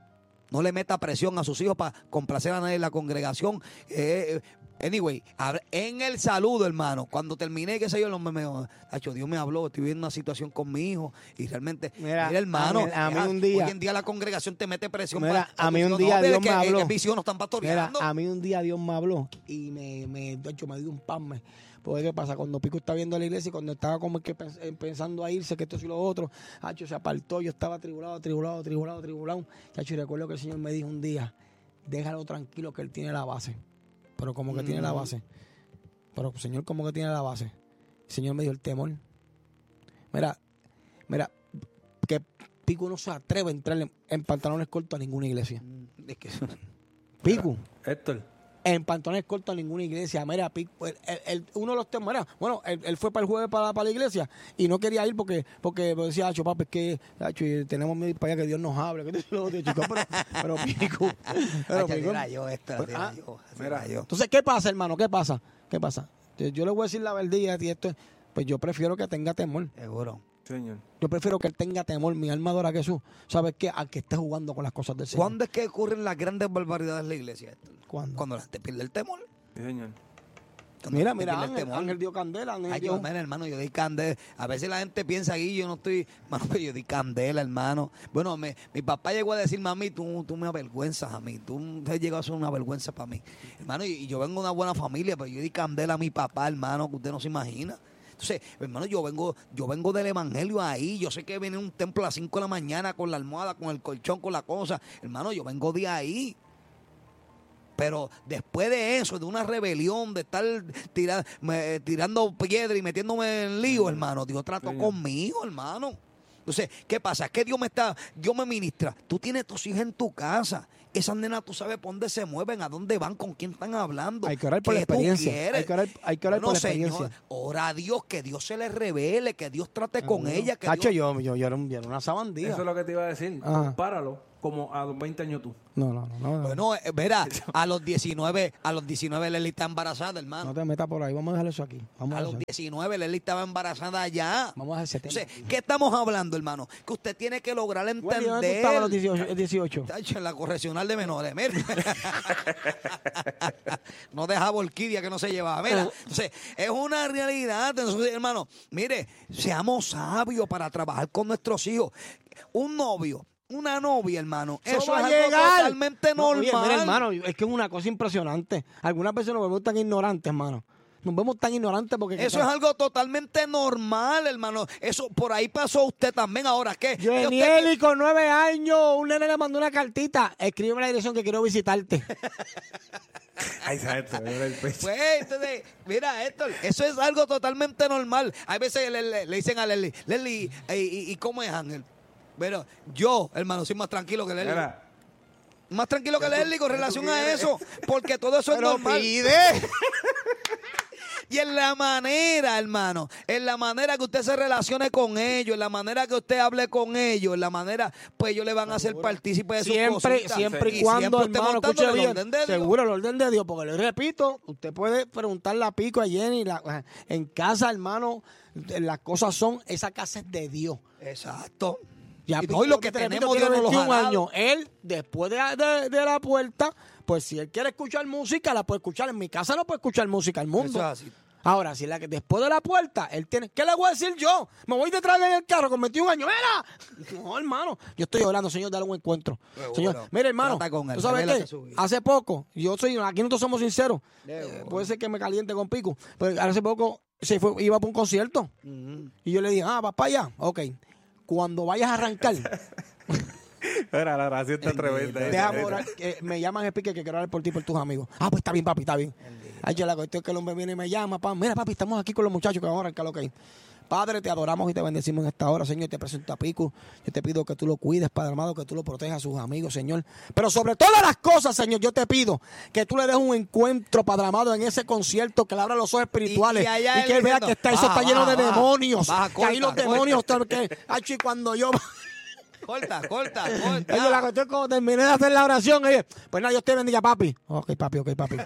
Speaker 2: No le meta presión a sus hijos para complacer a nadie en la congregación. Eh, eh, anyway, hab- en el saludo, hermano, cuando terminé, qué sé yo, el hombre me dijo, "Acho, Dios me habló, estoy viviendo una situación con mi hijo y realmente,
Speaker 1: Mira,
Speaker 2: mira, hermano,
Speaker 1: a mí- a mí
Speaker 2: deja-
Speaker 1: un día-
Speaker 2: hoy en día la congregación te mete presión.
Speaker 1: Mira,
Speaker 2: pa- pa
Speaker 1: a mí
Speaker 2: tus
Speaker 1: un
Speaker 2: hijos.
Speaker 1: día
Speaker 2: No, pero
Speaker 1: Dios
Speaker 2: es que,
Speaker 1: me habló.
Speaker 2: Es que mis hijos no están
Speaker 1: Mira,
Speaker 2: pastoreando.
Speaker 1: a mí un día Dios me habló y me, me, de hecho, me dio un pan. Porque ¿qué pasa? Cuando Pico está viendo la iglesia y cuando estaba como que pens- eh, pensando a irse, que esto y lo otro, Hacho se apartó, yo estaba tribulado, tribulado, tribulado, tribulado. Hacho, y recuerdo que el Señor me dijo un día, déjalo tranquilo que él tiene la base. Pero como que tiene la
Speaker 2: Mm.
Speaker 1: base. Pero Señor, como que tiene la base. El Señor me dio el temor. Mira, mira, que Pico no se atreve a entrar en, en pantalones cortos a ninguna iglesia.
Speaker 2: Mm, Es que
Speaker 1: Pico.
Speaker 3: Héctor,
Speaker 1: En pantalones cortos a ninguna iglesia. Mira, Pico, el- el- el- uno de los temas, mira, bueno, él, él fue para el jueves para, para la iglesia y no quería ir porque porque decía, Acho, papi, es que Acho, y tenemos miedo para allá que Dios nos hable. Que esto y lo otro". Chico, pero, pero Pico, pero
Speaker 2: Acho,
Speaker 1: Pico.
Speaker 2: era yo esta,
Speaker 1: Pues,
Speaker 2: era
Speaker 1: ah,
Speaker 2: yo,
Speaker 3: mira,
Speaker 2: era yo.
Speaker 1: Entonces, ¿qué pasa, hermano? ¿Qué pasa? ¿Qué pasa? Yo, yo le voy a decir la verdad y esto, pues yo prefiero que tenga temor.
Speaker 2: Seguro.
Speaker 3: señor.
Speaker 1: Yo prefiero que él tenga temor, mi alma adora a Jesús. ¿Sabes qué? Al que esté jugando con las cosas del Señor.
Speaker 2: ¿Cuándo es que ocurren las grandes barbaridades en la iglesia, Héctor?
Speaker 1: ¿Cuándo?
Speaker 2: Cuando la gente pierde el temor.
Speaker 3: Sí, señor.
Speaker 2: Cuando
Speaker 1: Mira,
Speaker 2: la gente
Speaker 1: mira,
Speaker 2: pierde el
Speaker 1: Ángel,
Speaker 2: temor.
Speaker 1: Ángel dio candela. Ángel
Speaker 2: Ay,
Speaker 1: dio-
Speaker 2: yo, mira, hermano, yo di candela. A veces la gente piensa aquí, yo no estoy, hermano, pero yo di candela, hermano. Bueno, me, mi papá llegó a decir, mami, tú, tú me avergüenzas a mí, tú has llegado a ser una vergüenza para mí. Hermano, y, y yo vengo de una buena familia, pero yo di candela a mi papá, hermano, que usted no se imagina. Entonces, hermano, yo vengo, yo vengo del evangelio ahí, yo sé que viene un templo a las cinco de la mañana con la almohada, con el colchón, con la cosa. Hermano, yo vengo de ahí. Pero después de eso, de una rebelión, de estar tira- me- tirando piedra y metiéndome en lío, hermano, Dios trató
Speaker 3: Sí.
Speaker 2: conmigo, hermano. Entonces, ¿qué pasa? Es que Dios me está, Dios me ministra. Tú tienes tus hijos en tu casa esas nenas, tú sabes por dónde se mueven, a dónde van, con quién están hablando.
Speaker 1: Hay que orar por la
Speaker 2: ¿Qué tú
Speaker 1: experiencia.
Speaker 2: quieres?
Speaker 1: Hay que orar, hay que orar
Speaker 2: No,
Speaker 1: por la
Speaker 2: Señor,
Speaker 1: experiencia.
Speaker 2: ora a Dios, que Dios se le revele, que Dios trate con ella. Que
Speaker 1: Cacho,
Speaker 2: Dios...
Speaker 1: yo, yo, yo, era un- yo era una sabandía.
Speaker 3: Eso es lo que te iba a decir.
Speaker 1: Ajá.
Speaker 3: Compáralo como a los veinte años tú.
Speaker 1: No, no, no. no, no.
Speaker 2: Bueno, eh, verá, a los diecinueve, a los diecinueve Lely está embarazada, hermano.
Speaker 1: No te metas por ahí. Vamos a dejar eso aquí. Vamos a,
Speaker 2: A los
Speaker 1: dejar eso.
Speaker 2: diecinueve Lely estaba embarazada ya.
Speaker 1: Vamos a dejar ese tema.
Speaker 2: Entonces, ¿qué estamos hablando, hermano? Que usted tiene que lograr
Speaker 1: Wendy,
Speaker 2: entender.
Speaker 1: ¿dónde tú estabas a los dieciocho? dieciocho?
Speaker 2: Tacho, en la correccional de menores, mira. No dejaba orquídea que no se llevaba. Mira, entonces, es una realidad. Entonces, hermano, mire, seamos sabios para trabajar con nuestros hijos. Un novio, una novia, hermano, eso,
Speaker 1: Eso va
Speaker 2: es
Speaker 1: a
Speaker 2: algo
Speaker 1: llegar.
Speaker 2: totalmente
Speaker 1: No,
Speaker 2: normal.
Speaker 1: oye, mira, hermano, es que es una cosa impresionante. Algunas veces nos vemos tan ignorantes, hermano. Nos vemos tan ignorantes porque...
Speaker 2: Eso es algo totalmente normal, hermano. Eso por ahí pasó usted también. Ahora, ¿qué? ¿Qué usted-
Speaker 1: Yenieli, con nueve años, un nene le mandó una cartita. Escríbeme la dirección que quiero visitarte.
Speaker 3: Ay, sabes, te duele el pecho.
Speaker 2: Pues, entonces, mira, Héctor, eso es algo totalmente normal. Hay veces le, le- le dicen a Leslie, Leslie, ¿y, y, y cómo es Ángel? Pero yo, hermano, soy más tranquilo que Leslie.
Speaker 3: Mira,
Speaker 2: Más tranquilo que Leslie con
Speaker 3: ¿qué tú
Speaker 2: relación a
Speaker 3: quieres?
Speaker 2: eso, porque todo eso es
Speaker 1: Pero
Speaker 2: normal.
Speaker 1: pide.
Speaker 2: Y en la manera, hermano, en la manera que usted se relacione con ellos, en la manera que usted hable con ellos, en la manera, pues ellos le van a hacer partícipe de sus
Speaker 1: Siempre,
Speaker 2: cositas.
Speaker 1: siempre y
Speaker 2: Y
Speaker 1: cuando,
Speaker 2: siempre usted
Speaker 1: hermano,
Speaker 2: montándole
Speaker 1: escuche
Speaker 2: el
Speaker 1: bien.
Speaker 2: orden de Dios.
Speaker 1: Seguro, el orden de Dios, porque le repito, usted puede preguntarle a Pico, a Jenny, la- en casa, hermano, las cosas son, esa casa es de Dios.
Speaker 2: Exacto.
Speaker 1: Ya,
Speaker 2: y hoy lo que
Speaker 1: te repito,
Speaker 2: tenemos
Speaker 1: tiene
Speaker 2: Dios nos los ha
Speaker 1: veintiún
Speaker 2: dado.
Speaker 1: años. Él, después de, de- de la puerta, pues si él quiere escuchar música, la puede escuchar. En mi casa no puede escuchar música, el mundo.
Speaker 2: Eso es así.
Speaker 1: Ahora, si la que después de la puerta, él tiene... ¿Qué le voy a decir yo? Me voy detrás del carro con veintiún años. ¡Mira! No, hermano. Yo estoy orando, Señor, dale un encuentro.
Speaker 2: Seguro.
Speaker 1: Señor, mira, hermano.
Speaker 2: Trata con él,
Speaker 1: ¿Tú sabes
Speaker 2: revélate
Speaker 1: qué?
Speaker 2: su vida.
Speaker 1: Hace poco, yo soy... Aquí nosotros somos sinceros.
Speaker 2: Seguro.
Speaker 1: Eh, puede ser que me caliente con Pico. Pero hace poco se fue, iba para un concierto.
Speaker 2: Ujú.
Speaker 1: Y yo le dije, ah, vas para allá. Ok. Cuando vayas a arrancar...
Speaker 3: mira, la oración está tremenda.
Speaker 1: Déjame orar, que me llaman el pique que quiero hablar por ti y por tus amigos. Ah, pues está bien, papi, está bien. Ay, yo la cuestión es que el hombre viene y me llama, pa, mira, papi, estamos aquí con los muchachos que vamos a arrancar lo que hay. Padre, te adoramos y te bendecimos en esta hora, Señor. Te presento a Pico. Yo te pido que tú lo cuides, Padre amado, que tú lo protejas a sus amigos, Señor. Pero sobre todas las cosas, Señor, yo te pido que tú le des un encuentro, Padre amado, en ese concierto, que le abra los ojos espirituales
Speaker 2: Y-
Speaker 1: y,
Speaker 2: y allá
Speaker 1: que él
Speaker 2: él
Speaker 1: vea
Speaker 2: diciendo,
Speaker 1: que está, eso
Speaker 2: baja,
Speaker 1: está lleno
Speaker 2: baja,
Speaker 1: de
Speaker 2: baja.
Speaker 1: demonios.
Speaker 2: Baja,
Speaker 1: que ahí los
Speaker 2: corta,
Speaker 1: demonios, que, ay, chi, cuando yo...
Speaker 2: Corta, corta,
Speaker 1: Oye, la
Speaker 2: corta.
Speaker 1: cuestión cuando terminé de hacer la oración, oye, pues nada, Dios te bendiga, papi. Ok, papi, ok, papi.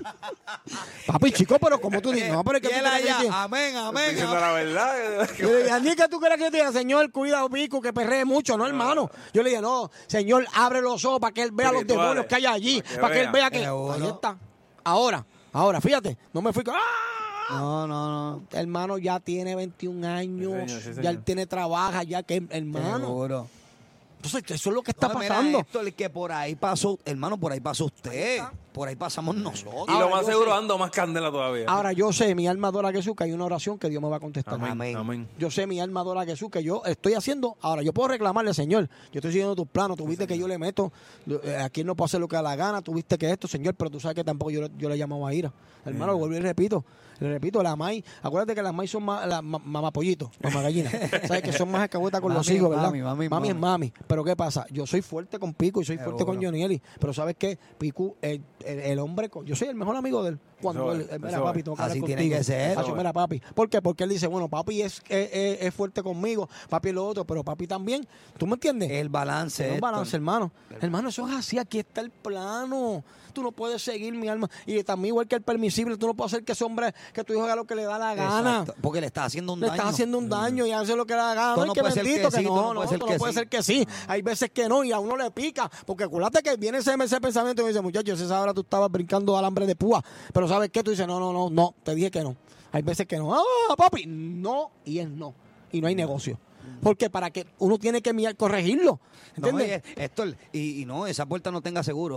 Speaker 1: Papi, chico, pero como tú dices, no, pero es que
Speaker 2: Y
Speaker 1: tú
Speaker 2: él
Speaker 1: quieres que
Speaker 2: allá,
Speaker 1: yo te-
Speaker 2: amén, amén.
Speaker 3: Diciendo
Speaker 2: amén.
Speaker 3: la verdad.
Speaker 1: Yo le dije, a mí que tú quieres que yo te diga, Señor, cuida a Pico, que perree mucho, no, hermano. Yo le dije, no, Señor, abre los ojos para que él vea los
Speaker 3: Espirituales,
Speaker 1: demonios que hay allí,
Speaker 3: para que
Speaker 1: para que él vea
Speaker 3: vea.
Speaker 1: que...
Speaker 2: Seguro.
Speaker 1: Ahí está. Ahora, ahora, fíjate, no me fui con... ¡Ah!
Speaker 2: No, no, no.
Speaker 1: Hermano, ya tiene veintiún años,
Speaker 3: Sí, señor, sí,
Speaker 1: ya
Speaker 3: señor.
Speaker 1: él tiene trabaja, ya que, hermano.
Speaker 2: Seguro.
Speaker 1: Entonces, eso es lo que está
Speaker 2: No, mira,
Speaker 1: pasando.
Speaker 2: Héctor, que por ahí pasó, hermano, por ahí pasó usted. Por ahí pasamos nosotros.
Speaker 3: Y lo
Speaker 1: Ahora,
Speaker 3: más
Speaker 1: yo
Speaker 3: seguro
Speaker 1: sé-
Speaker 3: ando más candela todavía.
Speaker 1: Ahora yo sé, mi alma adora a Jesús, que hay una oración que Dios me va a contestar.
Speaker 3: amén,
Speaker 2: Amén.
Speaker 3: amén.
Speaker 1: Yo sé, mi alma adora a Jesús, que yo estoy haciendo. Ahora, yo puedo reclamarle, Señor, yo estoy siguiendo tus planos. Tú viste que yo le meto, eh, aquí no puedo hacer lo que da la gana. Tú viste que esto, Señor, pero tú sabes que tampoco yo, le- yo le llamaba a ira. Hermano, vuelvo y repito. Le repito, la maíz, acuérdate que las maíz son ma, la, ma- mamapollitos, mamagallina. Sabes que son más alcahuetas con los
Speaker 2: Mami es
Speaker 1: hijos, ¿verdad?
Speaker 2: mami, mami es
Speaker 1: es
Speaker 2: mami.
Speaker 1: mami. Pero ¿qué pasa? Yo soy fuerte con Pico y soy fuerte con
Speaker 2: Seguro.
Speaker 1: Jonieli. Pero ¿sabes qué? Pico, el, el, el hombre, con- yo soy el mejor amigo de él. Cuando
Speaker 3: Eso
Speaker 1: él,
Speaker 3: es,
Speaker 1: mira,
Speaker 3: eso
Speaker 1: papi,
Speaker 3: es.
Speaker 1: tengo que hablar
Speaker 2: Así tiene
Speaker 1: contigo.
Speaker 2: que ser.
Speaker 1: Hacho, mira, papi. ¿Por qué? Porque él dice, bueno, papi es, es, es- es fuerte conmigo, papi es lo otro, pero papi también. ¿Tú me entiendes?
Speaker 2: El balance.
Speaker 1: Es un
Speaker 2: Héctor.
Speaker 1: balance, hermano. Hermano, eso es así. Aquí está el plano. Tú no puedes seguir, mi alma. Y también, igual que el permisible, tú no puedes hacer que ese hombre, que tu hijo haga lo que le da la gana.
Speaker 2: Exacto, porque le está haciendo un
Speaker 1: Le
Speaker 2: daño.
Speaker 1: estás haciendo un daño y hace lo que le da la gana.
Speaker 2: Tú
Speaker 1: Ay,
Speaker 2: no
Speaker 1: que
Speaker 2: puedes ser
Speaker 1: bendito
Speaker 2: que
Speaker 1: que
Speaker 2: sí, tú
Speaker 1: no,
Speaker 2: no
Speaker 1: no,
Speaker 2: puedes ser
Speaker 1: tú
Speaker 2: que
Speaker 1: no puedes
Speaker 2: sí.
Speaker 1: ser que sí. Hay veces que no y a uno le pica. Porque acuérdate que viene ese, ese pensamiento y me dice, muchachos, esa hora tú estabas brincando alambre de púa. Pero ¿sabes qué? Tú dices, no, no, no, no. Te dije que no. Hay veces que no. Ah, papi, no. Y es no. Y no hay negocio. Porque para que uno tiene que mirar, corregirlo.
Speaker 2: No,
Speaker 1: ¿Entiendes?
Speaker 2: y, Héctor, y, y no, esa puerta no tenga seguro.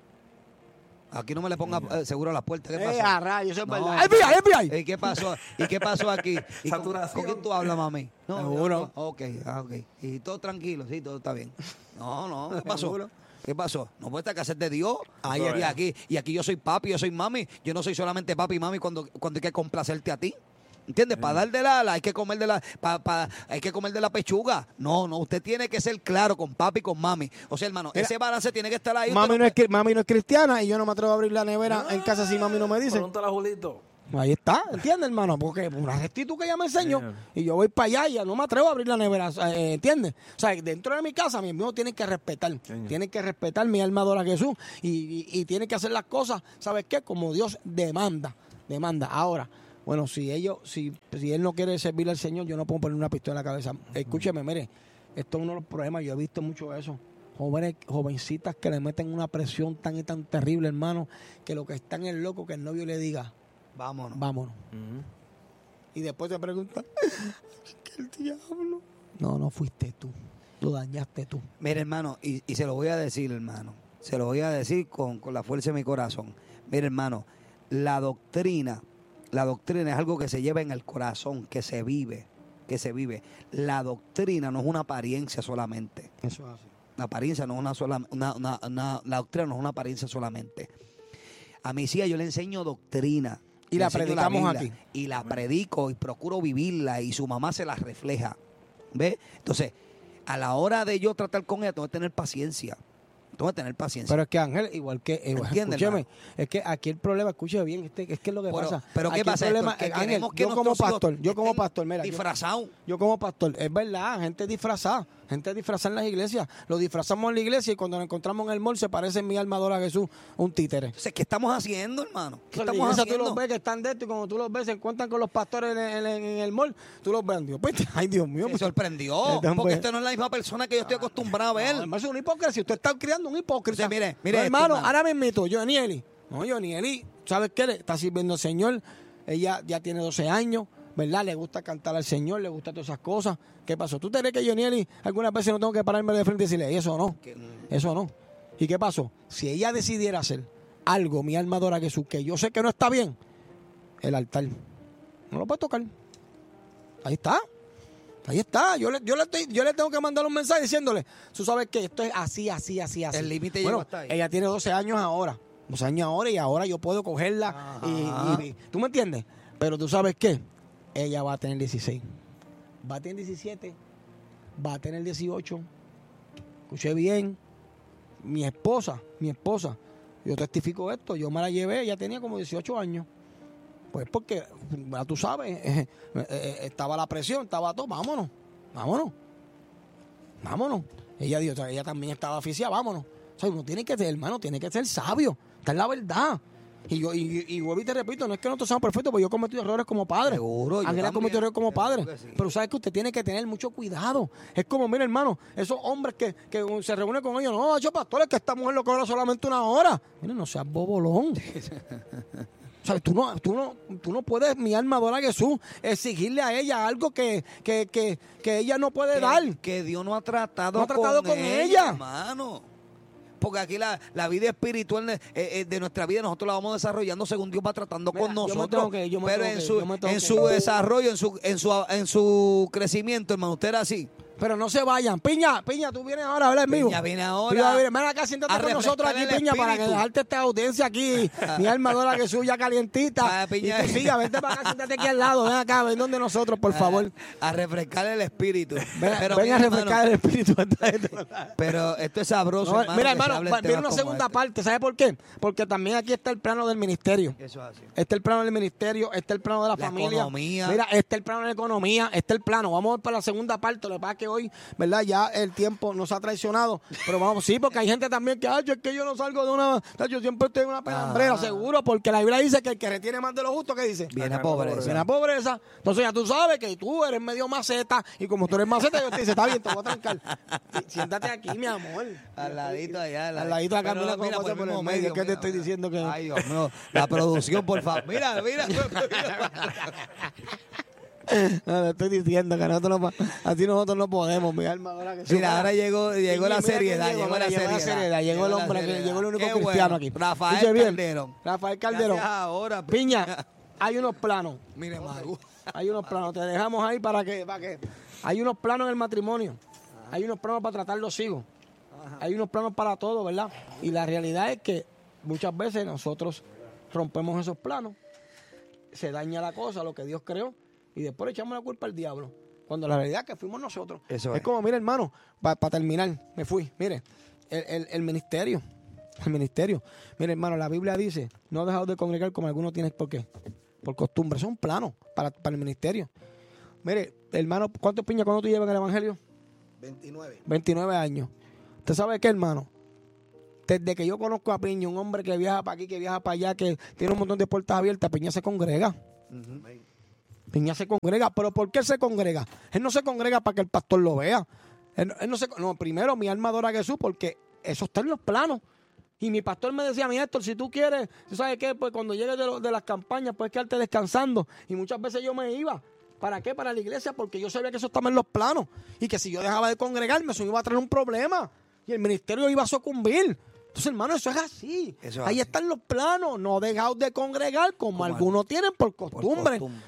Speaker 2: Aquí no me le ponga eh, seguro a la puerta. ¿Qué pasó?
Speaker 1: Eh, a rayos, eso es
Speaker 2: No.
Speaker 1: verdad. F B I, F B I.
Speaker 2: ¿Y qué pasó? ¿Y qué pasó aquí? ¿Y con,
Speaker 3: Saturación.
Speaker 2: ¿Con quién tú hablas, mami? No,
Speaker 1: Seguro.
Speaker 2: no, ok, ah, ok. Y todo tranquilo, sí, todo está bien. No, no, ¿qué pasó?
Speaker 1: Seguro.
Speaker 2: ¿Qué pasó? No puede estar que hacer de Dios. Ay,
Speaker 3: Eso
Speaker 2: y
Speaker 3: es.
Speaker 2: aquí, y aquí yo soy papi, yo soy mami. Yo no soy solamente papi y mami cuando, cuando hay que complacerte a ti. ¿Entiendes? Para dar de la ala hay que comer de la pa, pa, hay que comer de la pechuga. No, no, usted tiene que ser claro con papi y con mami. O sea, hermano,
Speaker 1: Mira,
Speaker 2: ese balance tiene que estar ahí.
Speaker 1: Mami
Speaker 2: Usted
Speaker 1: no, es, cri- mami no es cristiana y yo no me atrevo a abrir la nevera en casa si mami no me dice.
Speaker 3: Pregúntale a Julito.
Speaker 1: Ahí está, ¿entiendes, hermano? Porque una rectitud que ella me enseñó
Speaker 3: Señor.
Speaker 1: y yo voy para allá y ya no me atrevo a abrir la nevera, eh, ¿entiendes? O sea, dentro de mi casa, mis hijos tienen que respetar,
Speaker 3: Señor.
Speaker 1: tienen que respetar mi alma adora a Jesús y, y, y tienen que hacer las cosas, ¿sabes qué? Como Dios demanda, demanda. Ahora, bueno, si ellos, si, si él no quiere servirle al Señor, yo no puedo poner una pistola en la cabeza. Escúcheme, mire, esto es uno de los problemas, yo he visto mucho eso. Jóvenes, jovencitas que le meten una presión tan y tan terrible, hermano, que lo que están es loco que el novio le diga,
Speaker 2: Vámonos.
Speaker 1: vámonos.
Speaker 3: Ujú.
Speaker 1: Y después te preguntan, ¿qué el diablo? No, no fuiste tú. Lo dañaste tú.
Speaker 2: Mire, hermano, y, y se lo voy a decir, hermano. Se lo voy a decir con, con la fuerza de mi corazón. Mire, hermano, la doctrina, la doctrina es algo que se lleva en el corazón, que se vive, que se vive. La doctrina no es una apariencia solamente.
Speaker 1: Eso es así.
Speaker 2: La apariencia no es una sola, una, una, una- la doctrina no es una apariencia solamente. A mis hijas yo le enseño doctrina.
Speaker 1: Y
Speaker 2: le
Speaker 1: la
Speaker 2: enseño
Speaker 1: predicamos
Speaker 2: Biblia,
Speaker 1: aquí.
Speaker 2: Y la predico y procuro vivirla y su mamá se la refleja. ¿Ve? Entonces, a la hora de yo tratar con ella, tengo que tener paciencia. Tengo que tener paciencia.
Speaker 1: Pero es que Ángel, igual que, igual,
Speaker 2: entiendes,
Speaker 1: escúcheme,
Speaker 2: hermano?
Speaker 1: es que aquí el problema, escúcheme bien, este, es que es lo que
Speaker 2: Pero-
Speaker 1: pasa.
Speaker 2: pero ¿qué
Speaker 1: Aquí el
Speaker 2: pasa,
Speaker 1: problema,
Speaker 2: Héctor? Que
Speaker 1: eh, Ángel,
Speaker 2: queremos que
Speaker 1: yo como
Speaker 2: nuestros hijos
Speaker 1: pastor, yo como
Speaker 2: estén
Speaker 1: pastor, mira, yo,
Speaker 2: disfrazados.
Speaker 1: yo como pastor, es verdad, gente disfrazada, gente disfrazada en las iglesias, lo disfrazamos en la iglesia y cuando nos encontramos en el mall se parece en mi alma adora a Jesús, un títere.
Speaker 2: Entonces, ¿qué estamos haciendo, hermano? ¿Qué
Speaker 1: O sea, la
Speaker 2: estamos
Speaker 1: iglesia tú
Speaker 2: haciendo?
Speaker 1: los ves que están de esto y cuando tú los ves se encuentran con los pastores en, en- en el mall, tú los ves, Dios, pues, ay Dios mío.
Speaker 2: Me
Speaker 1: pues,
Speaker 2: sorprendió.
Speaker 1: Este hombre-
Speaker 2: Porque usted no es la misma persona que yo estoy acostumbrado a ver.
Speaker 1: no, hermano, es una hipocresía, usted está criando un hipócrita.
Speaker 2: O sea, mire, mire
Speaker 1: No,
Speaker 2: esto,
Speaker 1: hermano,
Speaker 2: hermano.
Speaker 1: ahora mismo, Johnny Eli, no, Johnny Eli, ¿sabes qué? Le está sirviendo al Señor, ella ya tiene doce años, ¿verdad? Le gusta cantar al Señor, le gusta todas esas cosas. ¿Qué pasó? ¿Tú te crees que Johnny Eli algunas veces no tengo que pararme de frente y decirle, eso no,
Speaker 2: Que-
Speaker 1: eso no? ¿Y qué pasó? Si ella decidiera hacer algo, mi alma adora a Jesús, que yo sé que no está bien, el altar, no lo puede tocar. Ahí está. Ahí está. Yo le, yo, le estoy- yo le tengo que mandar un mensaje diciéndole, tú sabes que esto es así, así, así, así.
Speaker 2: El límite
Speaker 1: bueno,
Speaker 2: llegó hasta ahí.
Speaker 1: ella tiene doce años ahora. doce años ahora y ahora yo puedo cogerla. Y, y- ¿tú me entiendes? Pero tú sabes qué? Ella va a tener dieciséis. Va a tener diecisiete. Va a tener dieciocho. Escuché bien. Mi esposa, mi esposa, yo testifico esto, yo me la llevé, ella tenía como dieciocho años. Pues porque, ya tú sabes, eh, eh, eh, estaba la presión, estaba todo, vámonos, vámonos, vámonos. Ella dijo, ella también estaba oficial, vámonos. O sea, uno tiene que ser, hermano, tiene que ser sabio, esta es la verdad. Y yo, y, y vuelvo y te repito, no es que nosotros seamos perfectos, porque yo he cometido errores como padre.
Speaker 2: Seguro, yo
Speaker 1: Ángela ha cometido
Speaker 2: también,
Speaker 1: errores como
Speaker 2: seguro
Speaker 1: padre.
Speaker 2: que sí.
Speaker 1: Pero sabes que usted tiene que tener mucho cuidado. Es como, mira, hermano, esos hombres que, que se reúnen con ellos, no, esos pastores que esta mujer lo cobra solamente una hora. Mira, no seas bobolón. O sea, tú no, tú no, tú no puedes, mi alma adora a Jesús, exigirle a ella algo que, que, que, que ella no puede
Speaker 2: que,
Speaker 1: dar.
Speaker 2: que Dios no ha tratado,
Speaker 1: No ha tratado con
Speaker 2: ella,
Speaker 1: ella.
Speaker 2: hermano. Porque aquí la, la vida espiritual de, eh, eh, de nuestra vida nosotros la vamos desarrollando según Dios va tratando
Speaker 1: Mira,
Speaker 2: con
Speaker 1: yo me
Speaker 2: nosotros.
Speaker 1: tengo que ir, yo me
Speaker 2: pero
Speaker 1: tengo
Speaker 2: en
Speaker 1: que ir,
Speaker 2: su,
Speaker 1: yo me tengo
Speaker 2: en
Speaker 1: que
Speaker 2: su
Speaker 1: ir.
Speaker 2: desarrollo, en su, en su en su crecimiento, hermano, usted era así.
Speaker 1: Pero no se vayan. Piña, Piña, tú vienes ahora a hablar en vivo.
Speaker 2: Piña viene ahora
Speaker 1: Piña, ven ven acá, siéntate
Speaker 2: a
Speaker 1: con nosotros aquí,
Speaker 2: refrescar el
Speaker 1: Piña, para que
Speaker 2: espíritu.
Speaker 1: dejarte esta audiencia aquí. Mi alma adora a Jesús ya calientita.
Speaker 2: Ah, Piña.
Speaker 1: Y tú siga, vente para acá, siéntate aquí al lado. Ven acá, ven donde nosotros, por favor.
Speaker 2: A, a refrescar el espíritu.
Speaker 1: Ven,
Speaker 2: Pero
Speaker 1: ven
Speaker 2: mira,
Speaker 1: a refrescar
Speaker 2: hermano,
Speaker 1: el espíritu.
Speaker 2: pero esto es sabroso,
Speaker 1: No,
Speaker 2: hermano.
Speaker 1: mira,
Speaker 2: que se
Speaker 1: hermano,
Speaker 2: hablen
Speaker 1: va- viene
Speaker 2: temas
Speaker 1: una
Speaker 2: como
Speaker 1: segunda
Speaker 2: este.
Speaker 1: parte. ¿Sabe por qué? Porque también aquí está el plano del ministerio.
Speaker 2: Eso es así.
Speaker 1: Está el plano del ministerio, está el plano de la,
Speaker 2: La
Speaker 1: familia.
Speaker 2: economía.
Speaker 1: Mira, está el plano de la economía, está el plano. Vamos a ver para la segunda parte. Lo que pasa es que hoy, ¿verdad? Ya el tiempo nos ha traicionado. Pero vamos, sí, porque hay gente también que, ay, es que yo no salgo de una. Yo siempre estoy en una penambrera,
Speaker 2: Ajá.
Speaker 1: seguro, porque la Biblia dice que el que retiene más de lo justo, ¿qué dice?
Speaker 2: Viene
Speaker 3: Acá,
Speaker 2: pobreza.
Speaker 1: Viene la pobreza. Entonces ya tú sabes que tú eres medio maceta. Y como tú eres maceta, yo te dice, está bien, te voy a trancar. Siéntate aquí, mi amor.
Speaker 2: Al ladito allá.
Speaker 1: Al ladito acá,
Speaker 2: Pero
Speaker 1: mira cómo
Speaker 2: mira,
Speaker 1: pasa
Speaker 2: por el
Speaker 1: por el
Speaker 2: mismo
Speaker 1: medio,
Speaker 2: medio,
Speaker 1: ¿qué te
Speaker 2: mira,
Speaker 1: estoy
Speaker 2: mira.
Speaker 1: diciendo que-
Speaker 2: Ay, Dios mío. La producción, por favor. Mira, mira.
Speaker 1: No, le estoy diciendo que nosotros no, así nosotros no podemos, mi alma. Ahora que
Speaker 2: Mira, ahora llegó, llegó la
Speaker 1: Mira quién
Speaker 2: seriedad,
Speaker 1: llegó,
Speaker 2: llegó la
Speaker 1: mira, llegó la
Speaker 2: seriedad.
Speaker 1: seriedad, llegó el
Speaker 2: la
Speaker 1: hombre, que-
Speaker 2: seriedad.
Speaker 1: llegó el único
Speaker 2: Qué
Speaker 1: cristiano
Speaker 2: bueno.
Speaker 1: aquí.
Speaker 2: Rafael
Speaker 1: Escuche bien,
Speaker 2: Calderón.
Speaker 1: Rafael Calderón.
Speaker 2: Gracias ahora.
Speaker 1: Piña, hay unos planos,
Speaker 2: Mire, Magu.
Speaker 1: hay unos planos, te dejamos ahí para que, para que, hay unos planos en el matrimonio, hay unos planos para tratar los hijos, hay unos planos para todo, ¿verdad? Y la realidad es que muchas veces nosotros rompemos esos planos, se daña la cosa, lo que Dios creó, y después le echamos la culpa al diablo. Cuando la realidad es que fuimos nosotros.
Speaker 2: Eso
Speaker 1: es,
Speaker 2: es.
Speaker 1: como, mire, hermano, para terminar, me fui. Mire, el, el, el ministerio, el ministerio. Mire, hermano, la Biblia dice, no dejaos de congregar como algunos tienen, ¿por qué? Por costumbre. Son planos para, para el ministerio. Mire, hermano, ¿cuántos piñas cuando tú llevas en el evangelio?
Speaker 4: veintinueve.
Speaker 1: veintinueve años. ¿Usted sabe qué, hermano? Desde que yo conozco a Piña, un hombre que viaja para aquí, que viaja para allá, que tiene un montón de puertas abiertas, Piña se congrega.
Speaker 4: Uh-huh.
Speaker 1: Piña se congrega. ¿Pero por qué él se congrega? Él no se congrega para que el pastor lo vea. Él, él no, se, no, primero, mi alma adora a Jesús porque eso está en los planos. Y mi pastor me decía, mi Héctor, si tú quieres, ¿tú sabes qué? Pues cuando llegues de, lo, de las campañas, puedes quedarte descansando. Y muchas veces yo me iba. ¿Para qué? Para la iglesia, porque yo sabía que eso estaba en los planos. Y que si yo dejaba de congregarme, eso iba a traer un problema. Y el ministerio iba a sucumbir. Entonces, hermano, eso es así.
Speaker 2: Eso es
Speaker 1: Ahí
Speaker 2: así.
Speaker 1: están los planos. No dejaos de congregar como,
Speaker 2: Como
Speaker 1: algunos tienen por
Speaker 2: Por
Speaker 1: costumbre.
Speaker 2: costumbre.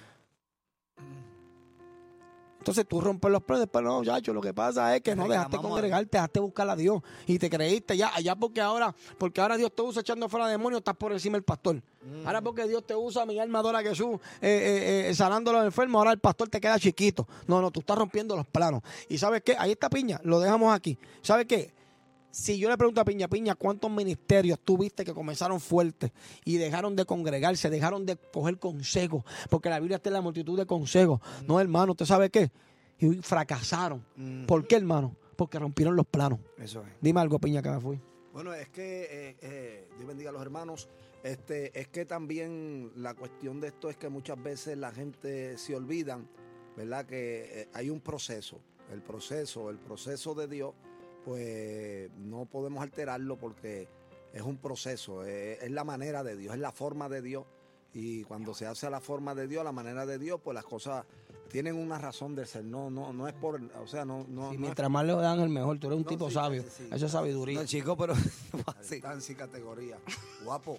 Speaker 1: Entonces tú rompes los planes, después no, muchacho, lo que pasa es que no dejaste
Speaker 2: Reclamamos a
Speaker 1: congregarte, dejaste buscar a Dios y te creíste ya, allá porque ahora, porque ahora Dios te usa echando fuera demonios, estás por encima del pastor. Ahora porque Dios te usa, mi alma adora a Jesús, eh, eh, eh, sanando a los enfermos, ahora el pastor te queda chiquito. No, no, tú estás rompiendo los planos. Y ¿sabes qué? Ahí está Piña, lo dejamos aquí. ¿Sabes qué? Si yo le pregunto a Piña, Piña, ¿cuántos ministerios tú viste que comenzaron fuertes y dejaron de congregarse, dejaron de coger consejos? Porque la Biblia está en la multitud de consejos. No, hermano, ¿usted sabe qué? Y fracasaron.
Speaker 2: Mm.
Speaker 1: ¿Por qué, hermano? Porque rompieron los planos.
Speaker 2: Eso es.
Speaker 1: Dime algo, Piña, que me fui.
Speaker 4: Bueno, es que, eh, eh, Dios bendiga a los hermanos, este, es que también la cuestión de esto es que muchas veces la gente se olvidan, ¿verdad? Que eh, hay un proceso, el proceso, el proceso de Dios, pues no podemos alterarlo porque es un proceso, eh, es la manera de Dios, es la forma de Dios. Y cuando se hace a la forma de Dios, a la manera de Dios, pues las cosas tienen una razón de ser. No, no, no es por, o sea, no, no.
Speaker 1: Sí,
Speaker 4: no
Speaker 1: mientras más le dan el mejor, tú eres un
Speaker 4: No,
Speaker 1: tipo
Speaker 4: sí,
Speaker 1: sabio.
Speaker 4: sí, sí.
Speaker 1: Eso es sabiduría.
Speaker 2: No, chico, pero
Speaker 4: es, está en sí categoría. Guapo.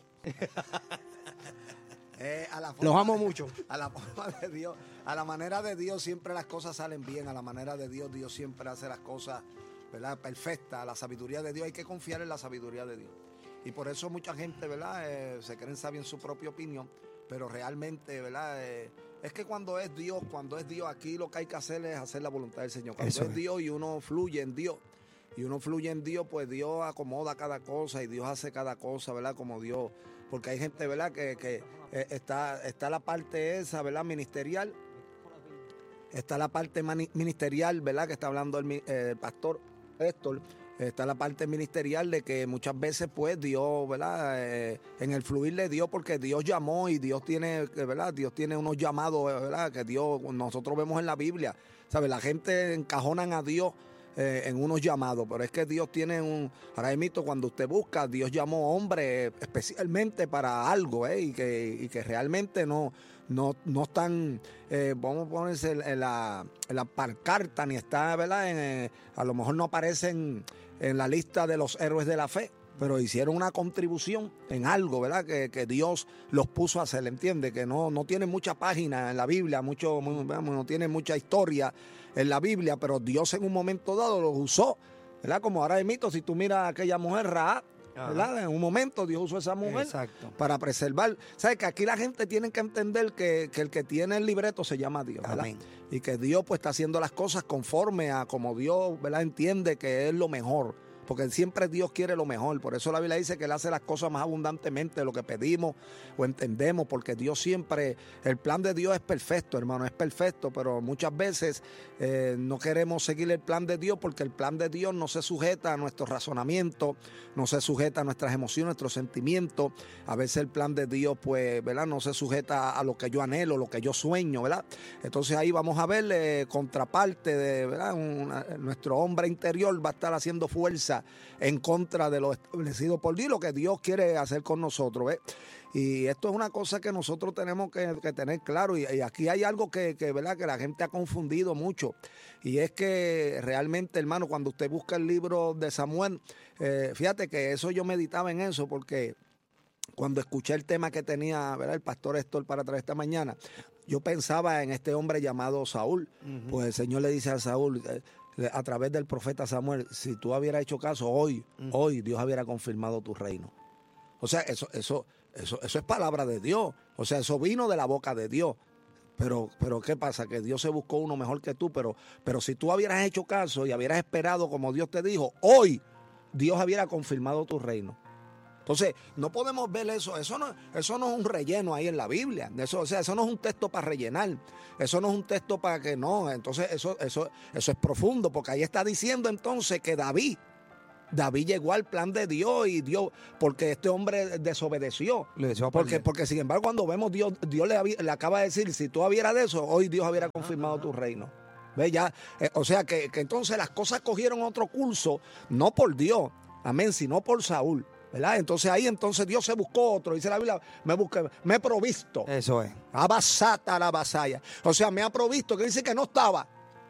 Speaker 4: Eh, a la
Speaker 1: Los
Speaker 4: forma
Speaker 1: amo
Speaker 4: de-
Speaker 1: mucho.
Speaker 4: A la forma de Dios, a la manera de Dios siempre las cosas salen bien. A la manera de Dios, Dios siempre hace las cosas, ¿verdad? Perfectas. La sabiduría de Dios, hay que confiar en la sabiduría de Dios. Y por eso mucha gente, ¿verdad? Eh, se creen sabios en su propia opinión, pero realmente, ¿verdad? Eh, es que cuando es Dios, cuando es Dios, aquí lo que hay que hacer es hacer la voluntad del Señor. Cuando
Speaker 2: Eso
Speaker 4: es
Speaker 2: es.
Speaker 4: Dios y uno fluye en Dios, y uno fluye en Dios, pues Dios acomoda cada cosa y Dios hace cada cosa, ¿verdad? Como Dios, porque hay gente, ¿verdad? Que, que eh, está, está la parte esa, ¿verdad? Ministerial, está la parte mani- ministerial, ¿verdad? Que está hablando el, mi- eh, el pastor Héctor. Está la parte ministerial de que muchas veces pues Dios, ¿verdad? Eh, en el fluir de Dios, porque Dios llamó y Dios tiene, ¿verdad? Dios tiene unos llamados, ¿verdad? Que Dios, nosotros vemos en la Biblia, ¿sabes? La gente encajonan a Dios eh, en unos llamados, pero es que Dios tiene un, ahora mismo cuando usted busca, Dios llamó hombre especialmente para algo, ¿eh? Y que, y que realmente no, no, no están, eh, vamos a ponerse en, en la, en la pancarta, ni está, ¿verdad? En, eh, a lo mejor no aparecen en la lista de los héroes de la fe, pero hicieron una contribución en algo, ¿verdad? Que, que Dios los puso a hacer, ¿entiende? Que no, no tiene mucha página en la Biblia, mucho, vamos, no tiene mucha historia en la Biblia, pero Dios en un momento dado los usó, ¿verdad? Como ahora de mito, si tú miras a aquella mujer Rahab, ¿verdad? En un momento Dios usó a esa mujer
Speaker 2: Exacto.
Speaker 4: para preservar. ¿Sabes? Que aquí la gente tiene que entender que, que el que tiene el libreto se llama Dios, ¿verdad?
Speaker 2: Amén.
Speaker 4: Y que Dios pues está haciendo las cosas conforme a como Dios, ¿verdad? Entiende que es lo mejor. Porque siempre Dios quiere lo mejor. Por eso la Biblia dice que Él hace las cosas más abundantemente de lo que pedimos o entendemos. Porque Dios siempre, el plan de Dios es perfecto, hermano, es perfecto. Pero muchas veces eh, no queremos seguir el plan de Dios porque el plan de Dios no se sujeta a nuestro razonamiento, no se sujeta a nuestras emociones, nuestros sentimientos. A veces el plan de Dios, pues, ¿verdad? No se sujeta a lo que yo anhelo, lo que yo sueño, ¿verdad? Entonces ahí vamos a ver eh, contraparte de, ¿verdad? Una- nuestro hombre interior va a estar haciendo fuerza en contra de lo establecido por Dios, lo que Dios quiere hacer con nosotros, ¿ves? Y esto es una cosa que nosotros tenemos que, que tener claro. Y, y aquí hay algo que, que, ¿verdad? Que la gente ha confundido mucho. Y es que realmente, hermano, cuando usted busca el libro de Samuel, eh, fíjate que eso yo meditaba en eso, porque cuando escuché el tema que tenía, ¿verdad? El pastor Héctor para traer esta mañana, yo pensaba en este hombre llamado Saúl.
Speaker 2: Ujú.
Speaker 4: Pues el Señor le dice a Saúl, eh, a través del profeta Samuel, si tú hubieras hecho caso hoy,
Speaker 2: Mm.
Speaker 4: hoy Dios hubiera confirmado tu reino. O sea, eso, eso, eso, eso es palabra de Dios. O sea, eso vino de la boca de Dios. Pero, pero ¿qué pasa? Que Dios se buscó uno mejor que tú, pero, pero si tú hubieras hecho caso y hubieras esperado como Dios te dijo, hoy Dios hubiera confirmado tu reino. Entonces, no podemos ver eso. Eso no, eso no es un relleno ahí en la Biblia. Eso, o sea, eso no es un texto para rellenar. Eso no es un texto para que no. Entonces, eso, eso, eso es profundo, porque ahí está diciendo entonces que David, David llegó al plan de Dios y Dios, porque este hombre desobedeció.
Speaker 2: Le echó a
Speaker 4: Porque,
Speaker 2: perder.
Speaker 4: porque sin embargo, cuando vemos Dios, Dios le, había- le acaba de decir, si tú hubieras de eso, hoy Dios hubiera confirmado tu reino. ¿Ves? Ya, eh, o sea que, que entonces las cosas cogieron otro curso, no por Dios, amén, sino por Saúl. ¿Verdad? Entonces ahí entonces Dios se buscó otro, dice la Biblia, me busqué, me he provisto.
Speaker 2: Eso es.
Speaker 4: Abasata la vasalla. O sea, me ha provisto, que dice que no estaba.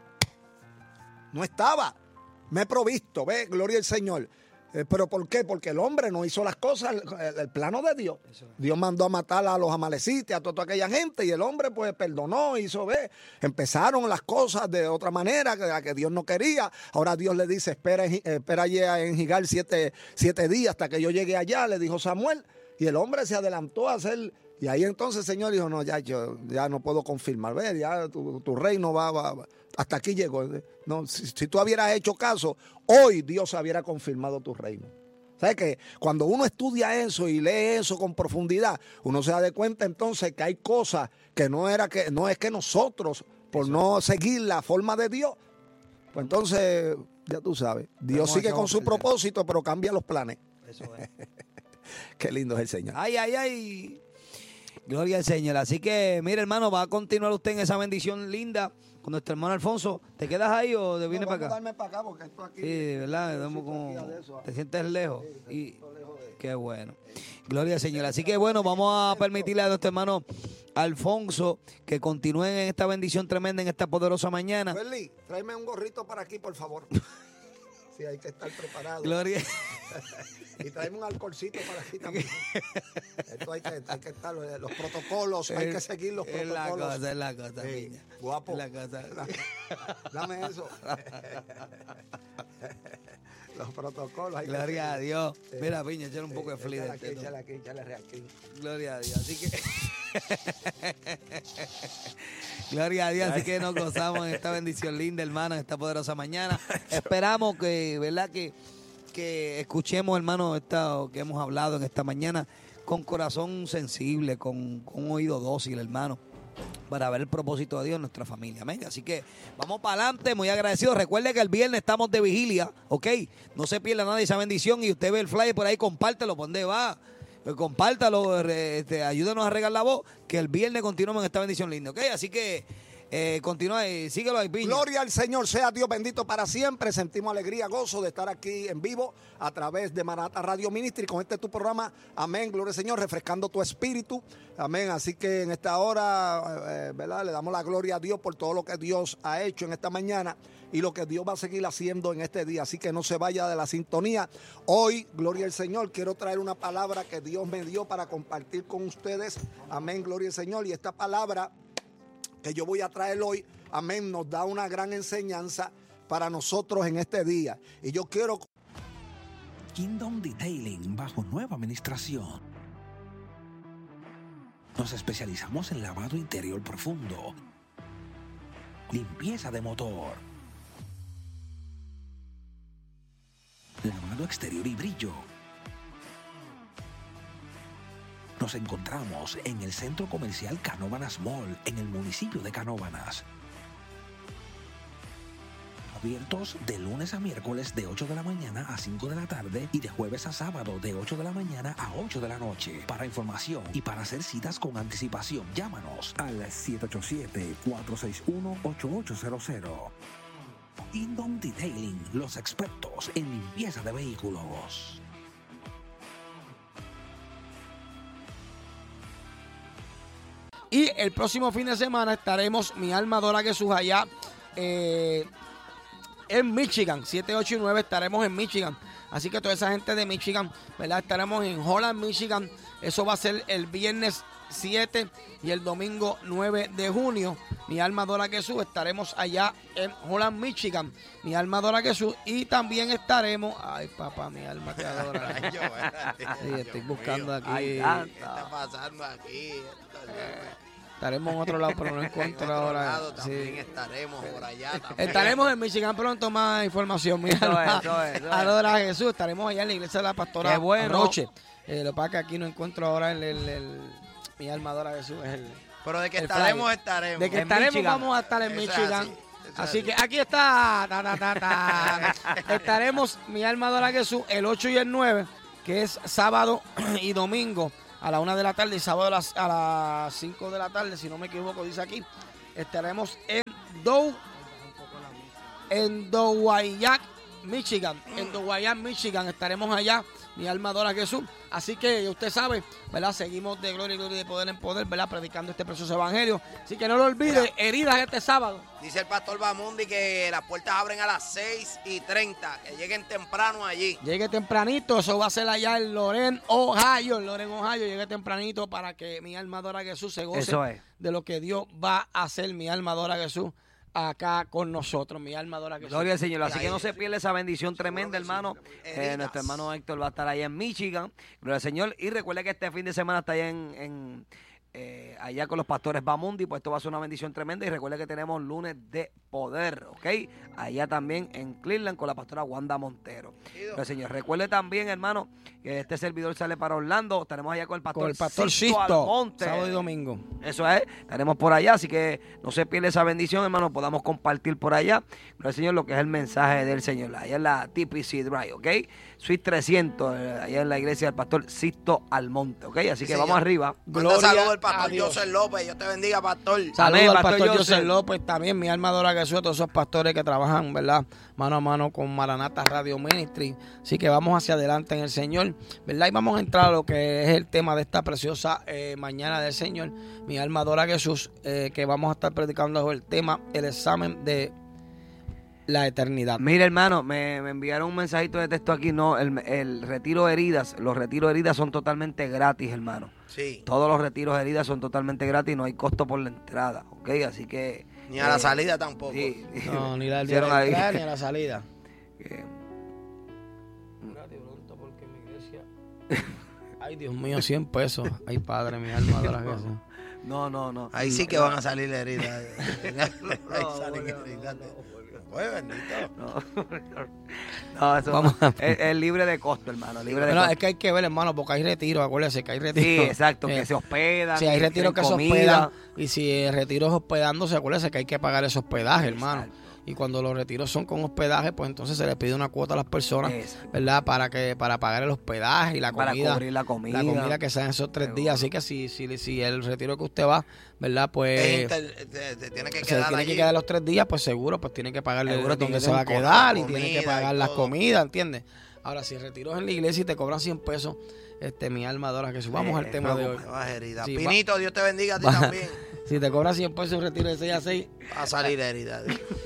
Speaker 4: No estaba. Me he provisto, ve, gloria al Señor. Eh, ¿Pero por qué? Porque el hombre no hizo las cosas, el, el- el plano de Dios. Dios mandó a matar a los amalecitas, a toda aquella gente, y el hombre pues perdonó, hizo, ve. Empezaron las cosas de otra manera, que, que Dios no quería. Ahora Dios le dice, espera, en- espera allí en Gigal siete, siete días hasta que yo llegue allá, le dijo Samuel. Y el hombre se adelantó a hacer... Y ahí entonces el Señor dijo, no, ya yo ya no puedo confirmar, ve, ya tu, tu reino va, va, va. Hasta aquí llegó. No, si, si tú hubieras hecho caso, hoy Dios hubiera confirmado tu reino. ¿Sabes qué? Cuando uno estudia eso y lee eso con profundidad, uno se da de cuenta entonces que hay cosas que no era que no es que nosotros, por no seguir la forma de Dios, pues entonces, ya tú sabes, Dios
Speaker 2: Hemos
Speaker 4: sigue
Speaker 2: echado
Speaker 4: con su
Speaker 2: a perder.
Speaker 4: propósito, pero cambia los planes.
Speaker 2: Eso es.
Speaker 4: Qué lindo es el Señor.
Speaker 2: Ay, ay, ay. Gloria al Señor. Así que, mire, hermano, va a continuar usted en esa bendición linda con nuestro hermano Alfonso. ¿Te quedas ahí o te vienes para acá?
Speaker 4: para acá porque esto aquí.
Speaker 2: Sí, de verdad, estamos como, te sientes lejos. Y qué bueno. Gloria al Señor. Así que bueno, vamos a permitirle a nuestro hermano Alfonso que continúen en esta bendición tremenda, en esta poderosa mañana.
Speaker 4: Welly, tráeme un gorrito para aquí, por favor. Sí, hay que estar preparado.
Speaker 2: Gloria.
Speaker 4: Y tráeme un alcoholcito para aquí también. Esto hay que, hay que estar, los protocolos, hay que seguir los
Speaker 2: Es la
Speaker 4: protocolos.
Speaker 2: cosa, es la cosa,
Speaker 4: Sí,
Speaker 2: piña.
Speaker 4: guapo.
Speaker 2: Es la cosa.
Speaker 4: Dame eso. Los protocolos. Hay que
Speaker 2: Gloria a
Speaker 4: seguir.
Speaker 2: Dios.
Speaker 4: Sí.
Speaker 2: Mira, piña, echar un
Speaker 4: Sí,
Speaker 2: poco de fli
Speaker 4: échale
Speaker 2: de
Speaker 4: aquí,
Speaker 2: este, ¿no?
Speaker 4: échale aquí, échale real aquí.
Speaker 2: Gloria a Dios. Así que. Gloria a Dios. Así que nos gozamos en esta bendición linda, hermano, en esta poderosa mañana. Esperamos que, ¿verdad? Que, que escuchemos, hermano, esta, que hemos hablado en esta mañana con corazón sensible, con, con un oído dócil, hermano, para ver el propósito de Dios en nuestra familia. Amén. Así que vamos para adelante, muy agradecidos. Recuerde que el viernes estamos de vigilia, ¿ok? No se pierda nada de esa bendición y usted ve el flyer por ahí, compártelo, ¿por dónde va? Pues compártalo, re- este, ayúdenos a regar la voz, que el viernes continuamos en esta bendición linda, ¿ok? Así que eh, continúa y síguelo ahí, piña.
Speaker 4: Gloria al Señor, sea Dios bendito para siempre. Sentimos alegría, gozo de estar aquí en vivo a través de Maranatha Radio Ministry con este tu programa. Amén, gloria al Señor, refrescando tu espíritu. Amén, así que en esta hora, eh, ¿verdad? Le damos la gloria a Dios por todo lo que Dios ha hecho en esta mañana y lo que Dios va a seguir haciendo en este día. Así que no se vaya de la sintonía. Hoy, gloria al Señor, quiero traer una palabra que Dios me dio para compartir con ustedes. Amén, gloria al Señor. Y esta palabra que yo voy a traer hoy, amén, nos da una gran enseñanza para nosotros en este día. Y yo quiero...
Speaker 5: Kingdom Detailing bajo nueva administración. Nos especializamos en lavado interior profundo, limpieza de motor, lavado exterior y brillo. Nos encontramos en el Centro Comercial Canóvanas Mall, en el municipio de Canóvanas. Abiertos de lunes a miércoles de ocho de la mañana a cinco de la tarde y de jueves a sábado de ocho de la mañana a ocho de la noche. Para información y para hacer citas con anticipación, llámanos al siete ocho siete, cuatro seis uno, ocho ocho cero cero. Kingdom Detailing, los expertos en limpieza de vehículos.
Speaker 1: Y el próximo fin de semana estaremos, mi alma adora Jesús, allá eh, en Michigan. siete, ocho y nueve estaremos en Michigan. Así que toda esa gente de Michigan, ¿verdad? Estaremos en Holland, Michigan. Eso va a ser el viernes siete y el domingo nueve de junio. Mi alma adora Jesús. Estaremos allá en Holland, Michigan. Mi alma adora Jesús. Y también estaremos... Ay, papá, mi alma te adora. Sí, estoy buscando aquí.
Speaker 2: ¿Qué está pasando aquí?
Speaker 1: Estaremos en otro lado, pero no encuentro ahora.
Speaker 6: También
Speaker 1: Sí.
Speaker 6: estaremos por allá. También.
Speaker 1: Estaremos en Michigan pronto, más información. Mi
Speaker 2: Eso
Speaker 1: alma,
Speaker 2: es, eso es, eso es.
Speaker 1: adora a Jesús. Estaremos allá en la iglesia de la pastora
Speaker 2: Qué bueno.
Speaker 1: Roche. Eh, lo que pasa es que aquí no encuentro ahora el, el, el- mi alma adora a Jesús. Es el,
Speaker 6: Pero de que
Speaker 1: el
Speaker 6: estaremos,
Speaker 1: flyer.
Speaker 6: estaremos.
Speaker 1: De que
Speaker 2: En
Speaker 1: estaremos,
Speaker 2: Michigan.
Speaker 1: vamos a estar en
Speaker 6: Eso es
Speaker 1: Michigan.
Speaker 6: así, eso es
Speaker 1: Así
Speaker 6: así.
Speaker 1: que aquí está. Ta, ta, ta, ta. Estaremos, mi alma adora a Jesús, el ocho y el nueve, que es sábado y domingo a la una de la tarde y sábado a las, a las cinco de la tarde, si no me equivoco, dice aquí. Estaremos en Dow, en Dowayak, Michigan. En Dowayak, Michigan. Estaremos allá, mi alma adora a Jesús. Así que usted sabe, ¿verdad? Seguimos de gloria y gloria y de poder en poder, ¿verdad? Predicando este precioso evangelio. Así que no lo olvide, heridas este sábado.
Speaker 6: Dice el pastor Bamundi que las puertas abren a las seis y treinta. Que lleguen temprano allí.
Speaker 1: Llegue tempranito, eso va a ser allá en Loren, Ohio. En Loren, Ohio, llegue tempranito para que mi alma adora a Jesús se goce
Speaker 2: Eso es.
Speaker 1: de lo que Dios va a hacer. Mi alma adora a Jesús acá con nosotros. Mi alma adora a Jesús.
Speaker 2: Gloria al Señor. Así
Speaker 6: Ahí,
Speaker 2: que no se pierda esa bendición
Speaker 6: seguro
Speaker 2: tremenda,
Speaker 6: que sí.
Speaker 2: hermano. Eh,
Speaker 6: Heridas.
Speaker 2: nuestro hermano Héctor va a estar allá en Michigan. Gloria al Señor. Y recuerde que este fin de semana está allá en, en, eh, allá con los pastores Bamundi. Pues esto va a ser una bendición tremenda. Y recuerde que tenemos lunes de poder, ¿ok? Allá también en Cleveland con la pastora Wanda Montero. Gloria al Señor. Recuerde también, hermano, que este servidor sale para Orlando. Estaremos allá con el pastor,
Speaker 1: Con el pastor
Speaker 2: Sisto
Speaker 1: Sisto,
Speaker 2: Almonte.
Speaker 1: sábado y domingo.
Speaker 2: Eso es, estaremos por allá, así que no se pierda esa bendición, hermano, podamos compartir por allá, gloria al Señor, lo que es el mensaje del Señor, allá en la T P C Drive, ¿ok? Suite trescientos, eh, allá en la iglesia del pastor Sisto Almonte, ¿ok? Así que
Speaker 6: Sí,
Speaker 2: vamos
Speaker 6: señor.
Speaker 2: arriba.
Speaker 6: Manda saludos al
Speaker 1: a
Speaker 6: pastor
Speaker 1: Dios.
Speaker 6: José López. Dios te bendiga, pastor.
Speaker 1: Saludos
Speaker 2: Amén,
Speaker 1: al
Speaker 2: Pastor
Speaker 1: pastor
Speaker 2: José.
Speaker 1: José López también, mi alma adora a Jesús, a todos esos pastores que trabajan, ¿verdad? Mano a mano con Maranata Radio Ministry. Así que vamos hacia adelante en el Señor, ¿verdad? Y vamos a entrar a lo que es el tema de esta preciosa eh, mañana del Señor. Mi alma adora a Jesús, eh, que vamos a estar predicando el tema, el examen de la eternidad.
Speaker 2: Mira, hermano, me, me enviaron un mensajito de texto aquí, no, el, el retiro de heridas, los retiros de heridas son totalmente gratis, hermano.
Speaker 6: Sí.
Speaker 2: Todos los retiros de heridas son totalmente gratis, no hay costo por la entrada, ¿ok? Así que...
Speaker 6: Ni a la
Speaker 2: eh,
Speaker 6: salida tampoco.
Speaker 2: Sí.
Speaker 1: No, ni la, ni
Speaker 2: Hicieron
Speaker 1: la
Speaker 2: ahí.
Speaker 1: entrada ni a la salida.
Speaker 2: Eh,
Speaker 1: Ay, Dios mío, cien pesos. Ay, Padre, mi alma adora a Jesús.
Speaker 2: No, no, no.
Speaker 6: Ahí sí que van a salir heridas. Ahí
Speaker 2: No,
Speaker 6: salen
Speaker 2: no, no,
Speaker 6: heridas. Pues, bendito.
Speaker 2: No, no eso
Speaker 1: Vamos a-
Speaker 2: es, es libre de costo, hermano. Libre de
Speaker 1: Bueno,
Speaker 2: costo.
Speaker 1: es que hay que ver, hermano, porque hay retiros, acuérdense que hay
Speaker 2: Sí,
Speaker 1: retiros.
Speaker 2: exacto,
Speaker 1: Eh,
Speaker 2: que se hospedan.
Speaker 1: Si hay
Speaker 2: que
Speaker 1: retiros que
Speaker 2: tienen
Speaker 1: se
Speaker 2: comida.
Speaker 1: hospedan, y si el retiro es hospedándose, acuérdense que hay que pagar ese hospedaje, hermano.
Speaker 2: Exacto.
Speaker 1: Y cuando los retiros son con hospedaje, pues entonces se les pide una cuota a las personas,
Speaker 2: Exacto.
Speaker 1: ¿verdad? Para que para pagar el hospedaje y la
Speaker 2: Para
Speaker 1: comida.
Speaker 2: cubrir la comida.
Speaker 1: La comida que sean esos tres
Speaker 2: Seguro.
Speaker 1: días. Así que si, si, si el retiro que usted va, ¿verdad? Pues
Speaker 6: Es inter- te, te tiene que
Speaker 1: se
Speaker 6: quedar
Speaker 1: tiene
Speaker 6: allí.
Speaker 1: que quedar los tres días, pues seguro, pues tiene que pagarle
Speaker 2: Seguro tiene
Speaker 1: donde
Speaker 2: que
Speaker 1: se va a
Speaker 2: tener
Speaker 1: quedar y
Speaker 6: comida
Speaker 1: tiene que
Speaker 6: y
Speaker 1: pagar las
Speaker 6: todo.
Speaker 1: comidas, ¿entiendes? Ahora, si el retiro es en la iglesia y te cobran cien pesos, este mi alma adora que subamos
Speaker 2: Eh,
Speaker 1: al tema de hoy.
Speaker 6: Te vas herida.
Speaker 1: Sí, va-
Speaker 6: Pinito, Dios te bendiga a ti
Speaker 1: va-
Speaker 6: también.
Speaker 1: Si te cobran cien pesos un retiro de seis a seis,
Speaker 6: Va a salir herida.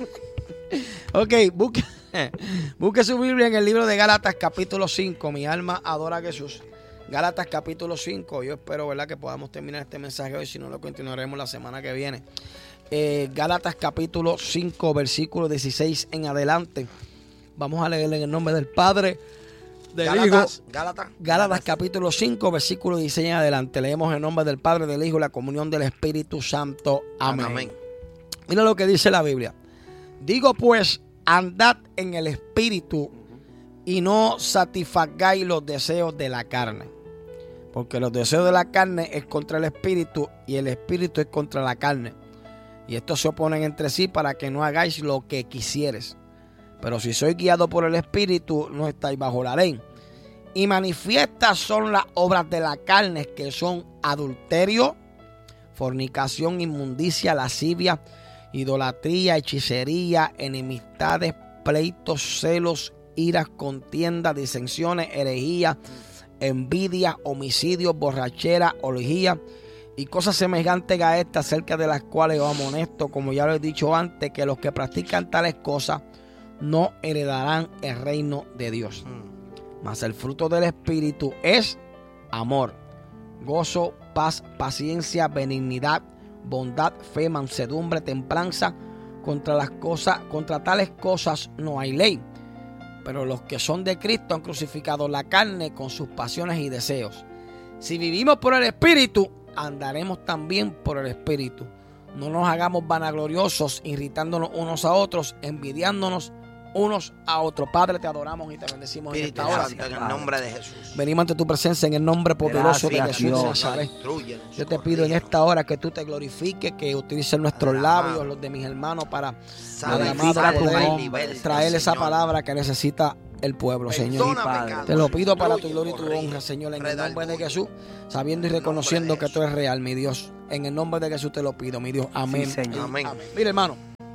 Speaker 1: ok, busque, busque su Biblia en el libro de Gálatas capítulo cinco. Mi alma adora a Jesús. Gálatas capítulo cinco. Yo espero, ¿verdad?, que podamos terminar este mensaje hoy. Si no, lo continuaremos la semana que viene. Eh, Gálatas capítulo cinco, versículo dieciséis en adelante. Vamos a leerle en el nombre del Padre, del Hijo.
Speaker 6: Gálatas, Gálatas.
Speaker 1: Gálatas capítulo cinco, versículo dieciséis en adelante. Leemos en nombre del Padre, del Hijo y la comunión del Espíritu Santo. Amén.
Speaker 6: Amén.
Speaker 1: Mira lo que dice la Biblia. Digo pues, andad en el Espíritu y no satisfagáis los deseos de la carne. Porque los deseos de la carne es contra el Espíritu y el Espíritu es contra la carne. Y estos se oponen entre sí para que no hagáis lo que quisieres. Pero si sois guiados por el Espíritu, no estáis bajo la ley. Y manifiestas son las obras de la carne, que son adulterio, fornicación, inmundicia, lascivia, idolatría, hechicería, enemistades, pleitos, celos, iras, contiendas, disensiones, herejías, envidia, homicidios, borrachera, orgía y cosas semejantes a estas, acerca de las cuales os amonesto, como ya lo he dicho antes, que los que practican tales cosas no heredarán el reino de Dios. Mas el fruto del Espíritu es amor, gozo, paz, paciencia, benignidad, bondad, fe, mansedumbre, templanza. Contra las cosas, contra tales cosas no hay ley. Pero los que son de Cristo han crucificado la carne con sus pasiones y deseos. Si vivimos por el Espíritu, andaremos también por el Espíritu. No nos hagamos vanagloriosos, irritándonos unos a otros, envidiándonos unos a otros. Padre, te adoramos y te bendecimos en
Speaker 6: Espíritu
Speaker 1: esta hora.
Speaker 6: Santo, en el nombre de Jesús.
Speaker 1: Venimos ante tu presencia en el nombre poderoso
Speaker 7: Gracias,
Speaker 1: de Jesús de
Speaker 7: Dios.
Speaker 1: Nazaret.
Speaker 6: Instrúyenos,
Speaker 1: Yo te pido en esta hora que tú te glorifiques, que utilices nuestros
Speaker 6: Alabado.
Speaker 1: labios, los de mis hermanos, para
Speaker 6: Santifica tu
Speaker 1: poder
Speaker 6: nombre,
Speaker 1: traer esa
Speaker 6: Señor.
Speaker 1: palabra que necesita el pueblo, Señor.
Speaker 6: Perdona
Speaker 7: Padre.
Speaker 6: pecados,
Speaker 1: Te lo pido para tu
Speaker 6: instruye,
Speaker 1: gloria y tu
Speaker 6: corrige,
Speaker 1: honra, Señor, en el
Speaker 6: redarguye.
Speaker 1: nombre de Jesús, sabiendo y
Speaker 6: En el nombre
Speaker 1: reconociendo
Speaker 6: de
Speaker 1: que tú eres real, mi Dios. En el nombre de Jesús te lo pido, mi Dios. Amén.
Speaker 7: Sí, Señor.
Speaker 1: y
Speaker 6: Amén.
Speaker 1: Mire, hermano,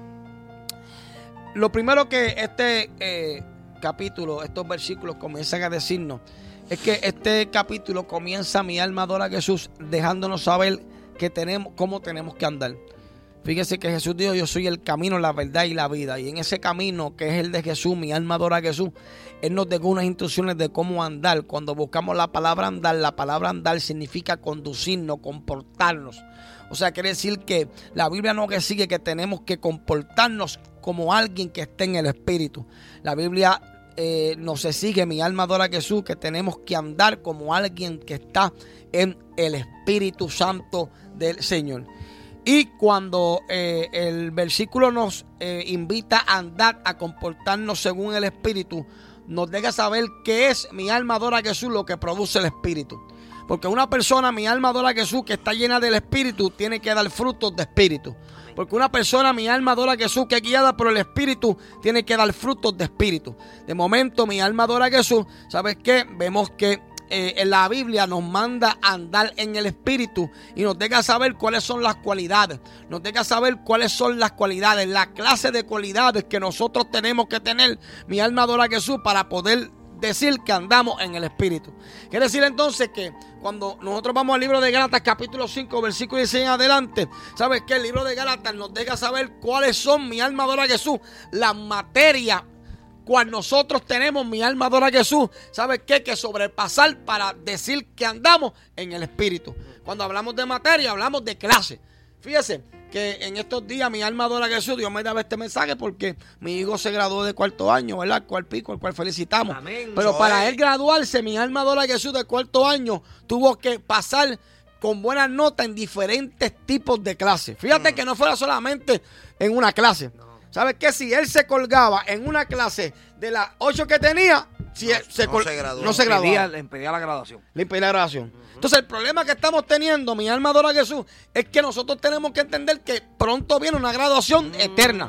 Speaker 1: lo primero que este eh, capítulo, estos versículos comienzan a decirnos, es que este capítulo comienza: mi alma adora a Jesús, dejándonos saber que tenemos, cómo tenemos que andar. Fíjese que Jesús dijo: yo soy el camino, la verdad y la vida. Y en ese camino, que es el de Jesús, mi alma adora a Jesús, Él nos dejó unas instrucciones de cómo andar. Cuando buscamos la palabra andar, la palabra andar significa conducirnos, comportarnos. O sea, quiere decir que la Biblia no que sigue que tenemos que comportarnos como alguien que esté en el Espíritu. La Biblia eh, nos exige, mi alma adora a Jesús, que tenemos que andar como alguien que está en el Espíritu Santo del Señor. Y cuando eh, el versículo nos eh, invita a andar, a comportarnos según el Espíritu, nos deja saber qué es mi alma adora a Jesús, lo que produce el Espíritu. Porque una persona, mi alma adora a Jesús, que está llena del Espíritu, tiene que dar frutos de Espíritu. Porque una persona, mi alma adora a Jesús, que es guiada por el Espíritu, tiene que dar frutos de Espíritu. De momento, mi alma adora a Jesús. ¿Sabes qué? Vemos que Eh, en la Biblia nos manda a andar en el Espíritu y nos deja saber cuáles son las cualidades, nos deja saber cuáles son las cualidades, la clase de cualidades que nosotros tenemos que tener, mi alma adora a Jesús, para poder decir que andamos en el Espíritu. Quiere decir entonces que cuando nosotros vamos al libro de Gálatas capítulo cinco, versículo dieciséis en adelante, ¿sabes qué? El libro de Gálatas nos deja saber cuáles son, mi alma adora a Jesús, las materias cual nosotros tenemos, mi alma adora a Jesús. ¿Sabes qué? Que sobrepasar para decir que andamos en el Espíritu. Cuando hablamos de materia, hablamos de clase. Fíjese que en estos días mi alma adora a Jesús. Dios me daba este mensaje porque mi hijo se graduó de cuarto año, ¿verdad? El cual pico, el cual felicitamos.
Speaker 7: Amén.
Speaker 1: Pero para
Speaker 6: Joel.
Speaker 1: él graduarse, mi alma adora a Jesús, de cuarto año, tuvo que pasar con buenas notas en diferentes tipos de clases. Fíjate
Speaker 6: Mm.
Speaker 1: que no fuera solamente en una clase. ¿Sabes qué? Si él se colgaba en una clase de las ocho que tenía, si
Speaker 6: No-
Speaker 1: él se,
Speaker 6: no
Speaker 1: col-
Speaker 6: se graduó.
Speaker 1: no se graduaba.
Speaker 7: Impedía, le impedía la graduación.
Speaker 1: Le impedía la graduación. Entonces, el problema que estamos teniendo, mi alma adora a Jesús, es que nosotros tenemos que entender que pronto viene una graduación eterna.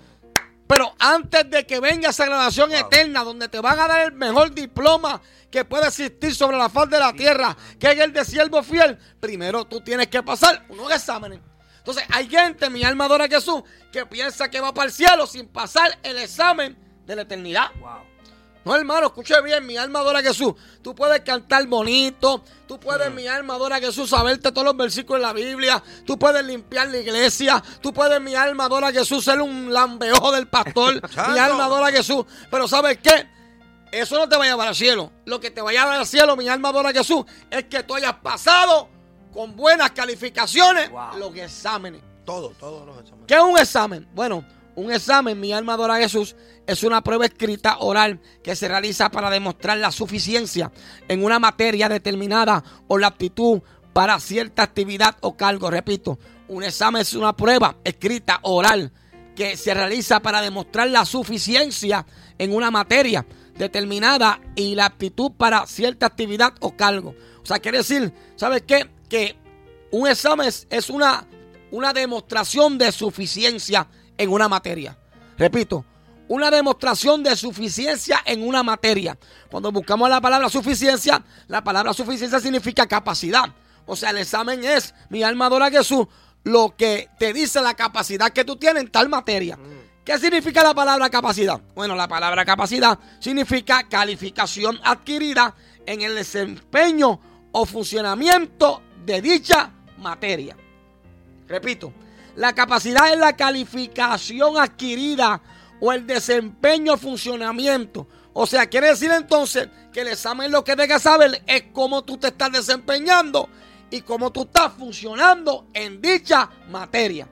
Speaker 1: Pero antes de que venga esa graduación eterna, donde te van a dar el mejor diploma que puede existir sobre la faz de la tierra, que es el de siervo fiel, primero tú tienes que pasar unos exámenes. Entonces, hay gente, mi alma adora a Jesús, que piensa que va para el cielo sin pasar el examen de la eternidad.
Speaker 7: Wow.
Speaker 1: No, hermano, escuche bien, mi alma adora a Jesús. Tú puedes cantar bonito, tú puedes, mi alma adora a Jesús, saberte todos los versículos de la Biblia, tú puedes limpiar la iglesia, tú puedes, mi alma adora a Jesús, ser un lambeojo del pastor, mi alma adora a Jesús. Pero ¿sabes qué? Eso no te va a llevar al cielo. Lo que te va a llevar al cielo, mi alma adora a Jesús, es que tú hayas pasado con buenas calificaciones
Speaker 7: Wow.
Speaker 1: los exámenes.
Speaker 6: Todo, todos los exámenes.
Speaker 1: ¿Qué es un examen? Bueno, un examen, mi alma adora a Jesús, es una prueba escrita oral que se realiza para demostrar la suficiencia en una materia determinada o la aptitud para cierta actividad o cargo. Repito, un examen es una prueba escrita oral que se realiza para demostrar la suficiencia en una materia determinada y la aptitud para cierta actividad o cargo. O sea, quiere decir, ¿sabes qué? Que un examen es, es una, una demostración de suficiencia en una materia. Repito, una demostración de suficiencia en una materia. Cuando buscamos la palabra suficiencia, la palabra suficiencia significa capacidad. O sea, el examen es, mi alma adora a Jesús, lo que te dice la capacidad que tú tienes en tal materia. ¿Qué significa la palabra capacidad? Bueno, la palabra capacidad significa calificación adquirida en el desempeño o funcionamiento de dicha materia. Repito, la capacidad es la calificación adquirida o el desempeño o funcionamiento. O sea, quiere decir entonces que el examen lo que debes saber es cómo tú te estás desempeñando y cómo tú estás funcionando en dicha materia.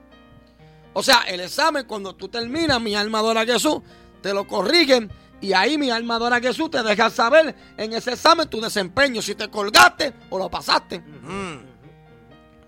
Speaker 1: O sea, el examen, cuando tú terminas, mi alma adora a Jesús, te lo corrigen y ahí mi alma adora a Jesús te deja saber en ese examen tu desempeño, si te colgaste o lo pasaste.
Speaker 6: Mm.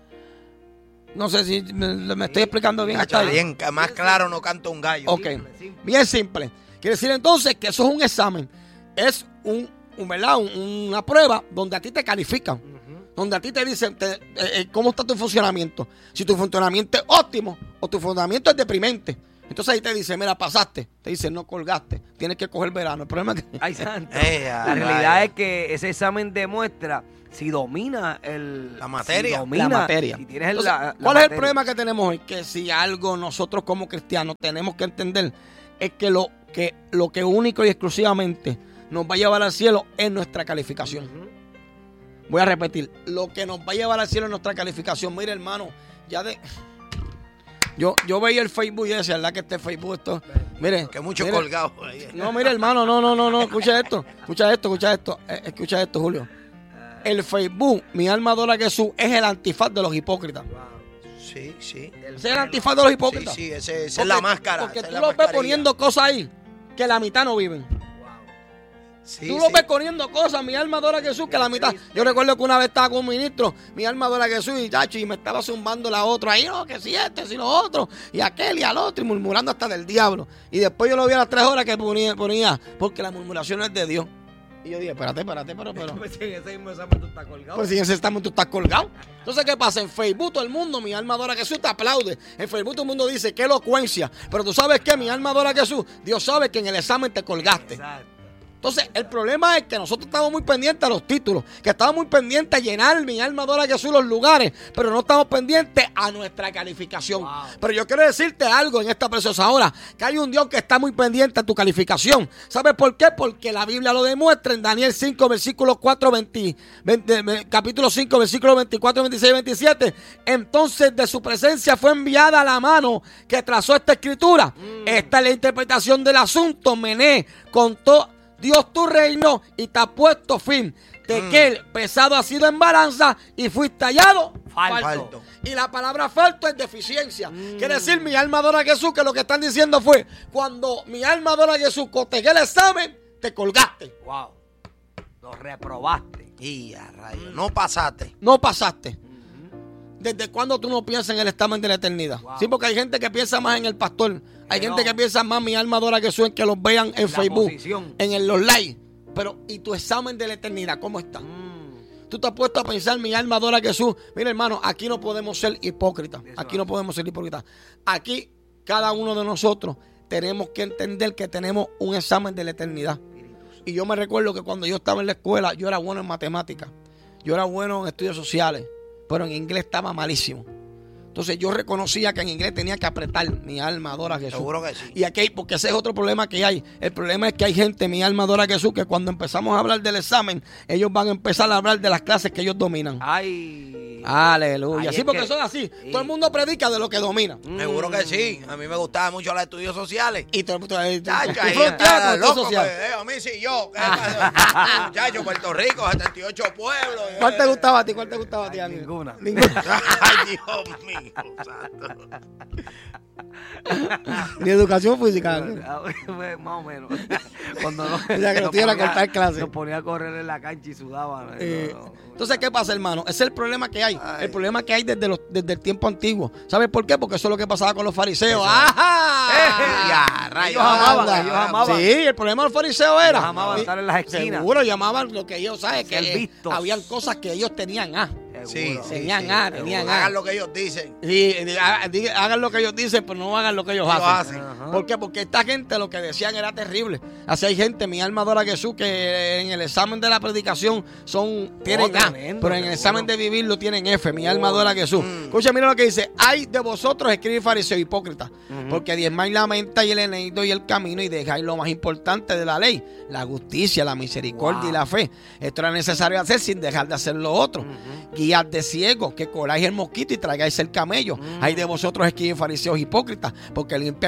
Speaker 1: No sé si me, me estoy explicando bien.
Speaker 6: Nacho,
Speaker 1: Hasta ahí.
Speaker 6: bien, que más claro no canta un gallo.
Speaker 1: Ok, bien simple. Quiere decir entonces que eso es un examen. Es un, un ¿verdad? Un- una prueba donde a ti te califican. Donde a ti te dicen te- eh, eh, cómo está tu funcionamiento. Si tu funcionamiento es óptimo o tu funcionamiento es deprimente. Entonces ahí te dice, mira, pasaste. Te dice, no colgaste. Tienes que coger verano. El problema es que...
Speaker 7: Ay, santo.
Speaker 6: Eh, a
Speaker 7: La realidad
Speaker 6: rayos.
Speaker 7: es que ese examen demuestra si domina el,
Speaker 6: La materia.
Speaker 7: si domina,
Speaker 1: la materia.
Speaker 7: si tienes el-
Speaker 1: Entonces,
Speaker 7: la- la
Speaker 1: ¿cuál es el
Speaker 7: materia?
Speaker 1: problema que tenemos hoy? Que si algo nosotros como cristianos tenemos que entender es que lo que, lo que único y exclusivamente nos va a llevar al cielo es nuestra calificación. Voy a repetir, lo que nos va a llevar al cielo es nuestra calificación. Mire, hermano, ya de... Yo, yo veía el Facebook y decía, ¿verdad que este Facebook esto? Mire,
Speaker 6: Que mucho
Speaker 1: mire,
Speaker 6: colgado ahí.
Speaker 1: no, mire, hermano, no, no, no, no, escucha esto, escucha esto, escucha esto, eh, escucha esto, Julio. El Facebook, mi alma adora a Jesús, es el antifaz de los hipócritas.
Speaker 6: Sí, sí.
Speaker 1: Ese es el antifaz de los
Speaker 6: Sí,
Speaker 1: hipócritas.
Speaker 6: sí, ese- esa
Speaker 1: Porque-
Speaker 6: es la máscara.
Speaker 1: Porque
Speaker 6: esa
Speaker 1: tú
Speaker 6: es la
Speaker 1: los ves
Speaker 6: mascarilla.
Speaker 1: poniendo cosas ahí que la mitad no viven.
Speaker 6: Sí,
Speaker 1: Tú
Speaker 6: sí.
Speaker 1: los ves poniendo cosas, mi alma adora a Jesús, que la mitad. Yo recuerdo que una vez estaba con un ministro, mi alma adora a Jesús, y chacho, y me estaba zumbando la otra ahí, no, que si este, si lo otro, y aquel y al otro, y murmurando hasta del diablo. Y después yo lo vi a las tres horas que ponía, ponía porque la murmuración es de Dios. Y yo dije, espérate, espérate, pero, pero.
Speaker 7: Pues en ese mismo examen tú estás colgado.
Speaker 1: Pues si en ese examen tú estás colgado. Entonces, ¿qué pasa? En Facebook todo el mundo, mi alma adora a Jesús, te aplaude. En Facebook todo el mundo dice, qué elocuencia. Pero tú sabes que mi alma adora a Jesús. Dios sabe que en el examen te colgaste.
Speaker 7: Exacto.
Speaker 1: Entonces, el problema es que nosotros estamos muy pendientes a los títulos, que estamos muy pendientes a llenar mi alma adora a Jesús los lugares, pero no estamos pendientes a nuestra calificación.
Speaker 7: Wow.
Speaker 1: Pero yo quiero decirte algo en esta preciosa hora, que hay un Dios que está muy pendiente a tu calificación. ¿Sabes por qué? Porque la Biblia lo demuestra en Daniel cinco, versículos cuatro, veinte, veinte, capítulo cinco, versículos veinticuatro, veintiséis y veintisiete. Entonces de su presencia fue enviada la mano que trazó esta escritura. Esta es la interpretación del asunto. Mené contó Dios tu reino y te ha puesto fin de que el pesado ha sido en balanza y fuiste hallado
Speaker 7: Falto.
Speaker 6: Falto.
Speaker 1: Y la palabra falto es deficiencia. Quiere decir, mi alma adora a Jesús, que lo que están diciendo fue, cuando mi alma adora a Jesús, cotegué el examen, te colgaste.
Speaker 7: Wow. Lo reprobaste.
Speaker 6: Y a rayos, no pasaste.
Speaker 1: No pasaste. ¿Desde cuándo tú no piensas en el examen de la eternidad?
Speaker 7: Wow.
Speaker 1: Sí, porque hay gente que piensa más en el pastor. Hay
Speaker 7: Que
Speaker 1: gente
Speaker 7: no.
Speaker 1: que piensa más, mi alma adora a Jesús, en que los vean en
Speaker 7: La
Speaker 1: Facebook,
Speaker 7: posición.
Speaker 1: en el, los likes. Pero, ¿y tu examen de la eternidad cómo está?
Speaker 7: Mm.
Speaker 1: Tú te has puesto a pensar, mi alma adora a Jesús. Mira, hermano, aquí no podemos ser hipócritas.
Speaker 7: Eso
Speaker 1: Aquí
Speaker 7: es.
Speaker 1: no podemos ser hipócritas. Aquí, cada uno de nosotros tenemos que entender que tenemos un examen de la eternidad. Y yo me recuerdo que cuando yo estaba en la escuela, yo era bueno en matemáticas. Yo era bueno en estudios sociales. Pero en inglés estaba malísimo. Entonces yo reconocía que en inglés tenía que apretar. Mi alma adora a Jesús.
Speaker 6: Seguro que sí.
Speaker 1: Y aquí hay, porque ese es otro problema que hay. El problema es que hay gente, mi alma adora a Jesús, que cuando empezamos a hablar del examen, ellos van a empezar a hablar de las clases que ellos dominan.
Speaker 7: Ay.
Speaker 1: Aleluya.
Speaker 7: Ahí
Speaker 1: Sí,
Speaker 7: es
Speaker 1: porque
Speaker 7: que-
Speaker 1: eso es así.
Speaker 7: sí.
Speaker 1: Todo el mundo predica de lo que domina.
Speaker 6: Seguro que sí. A mí me gustaban mucho los estudios sociales.
Speaker 1: Y todo el mundo eh,
Speaker 6: Chacho,
Speaker 1: tú
Speaker 6: ahí
Speaker 1: fronteas
Speaker 6: está,
Speaker 1: con el
Speaker 6: loco,
Speaker 1: social.
Speaker 6: pues, eh, a mí sí, yo. ¿Qué pasa? Muchacho, Puerto Rico, setenta y ocho pueblos.
Speaker 1: ¿Cuál te gustaba a ti? ¿Cuál te gustaba a ti, Ángel?
Speaker 7: Ninguna.
Speaker 1: Ninguna.
Speaker 6: Ay, Dios mío, santo.
Speaker 1: Ni educación física. Ángel.
Speaker 7: Pues, más o menos. Cuando no,
Speaker 1: O sea, que lo
Speaker 7: nos
Speaker 1: tiene a
Speaker 7: ponía-
Speaker 1: cortar clase.
Speaker 7: Nos ponía a correr en la cancha y sudaba. ¿no?
Speaker 1: Eh,
Speaker 7: No, no.
Speaker 1: Entonces, ¿qué pasa, hermano? Ese es el problema que hay.
Speaker 6: Ay.
Speaker 1: El problema que hay desde, los, desde el tiempo antiguo. ¿Sabes por qué? Porque eso es lo que pasaba con los fariseos. ¡Ajá!
Speaker 6: Ya, rayos.
Speaker 7: Ellos amaban,
Speaker 1: Anda.
Speaker 7: ellos amaban.
Speaker 1: Sí, el problema de los fariseos era.
Speaker 7: Ellos amaban
Speaker 1: Y-
Speaker 7: estar en las esquinas.
Speaker 1: Seguro llamaban lo que ellos saben, que
Speaker 7: Ser vistos.
Speaker 1: habían cosas que ellos tenían. Ah,
Speaker 6: Sí,
Speaker 7: Seguro.
Speaker 6: sí,
Speaker 1: Tenían
Speaker 6: sí.
Speaker 1: A, tenían A.
Speaker 6: Hagan lo que ellos dicen.
Speaker 1: sí, di- ha- di- hagan lo que ellos dicen, pero no hagan lo que ellos
Speaker 6: Ellos
Speaker 1: hacen.
Speaker 6: hacen.
Speaker 7: Ajá.
Speaker 1: ¿Por qué? Porque esta gente lo que decían era terrible. Así hay gente, mi alma adora a Jesús, que en el examen de la predicación son tienen A,
Speaker 7: tremendo,
Speaker 1: pero en el
Speaker 7: seguro.
Speaker 1: examen de vivirlo tienen F. Mi alma adora a Jesús.
Speaker 6: Mm.
Speaker 1: Escucha, mira lo que dice. Ay de vosotros, escribir fariseo hipócrita, porque diezmáis la menta y el enemigo y el camino y dejáis lo más importante de la ley, la justicia, la misericordia
Speaker 7: Wow.
Speaker 1: y la fe. Esto era necesario hacer sin dejar de hacer lo otro. Guiad de ciegos, que coláis el mosquito y traigáis el camello. Ay de vosotros, escribir fariseos hipócritas, porque limpiáis lo que fuera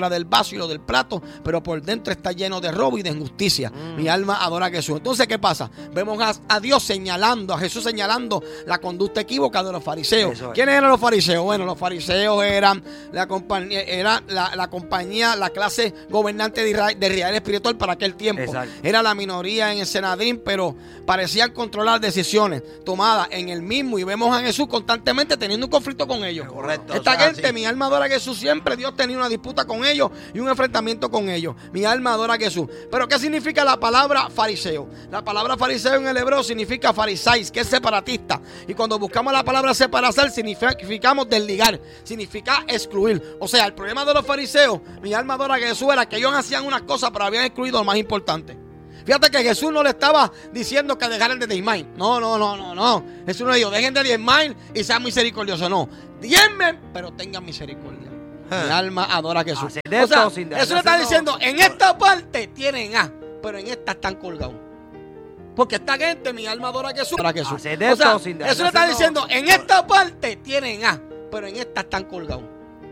Speaker 1: fuera del vaso y lo del plato, pero por dentro está lleno de robo y de injusticia. Mm. Mi alma adora a Jesús. Entonces, ¿qué pasa? Vemos a, a Dios señalando, a Jesús señalando la conducta equívoca de los fariseos. Es. ¿Quiénes eran los fariseos? Bueno, los fariseos eran la compañía, era la, la compañía, la clase gobernante de Israel, de Israel espiritual para aquel tiempo. Exacto. Era la minoría en el Sanedrín, pero parecían controlar decisiones tomadas en el mismo, y vemos a Jesús constantemente teniendo un conflicto con ellos. Correcto. Esta o sea, gente, sí. Mi alma adora a Jesús siempre. Dios tenía una disputa con ellos y un enfrentamiento con ellos. Mi alma adora a Jesús. Pero ¿qué significa la palabra fariseo? La palabra fariseo en el hebreo significa farisáis, que es separatista. Y cuando buscamos la palabra separar, significamos desligar, significa excluir. O sea, el problema de los fariseos, mi alma adora a Jesús, era que ellos hacían unas cosas, pero habían excluido lo más importante. Fíjate que Jesús no le estaba diciendo que dejaran de diezmar. No, no, no, no, no. Jesús no dijo, dejen de diezmar y sean misericordiosos. No, diezmen, pero tengan misericordia. Mi alma adora a Jesús. O sea, eso le está diciendo, en esta parte tienen A, pero en esta están colgados. Porque esta gente, mi alma adora a Jesús. Adora a Jesús. O sea, eso le está diciendo, en esta parte tienen A, pero en esta están colgados.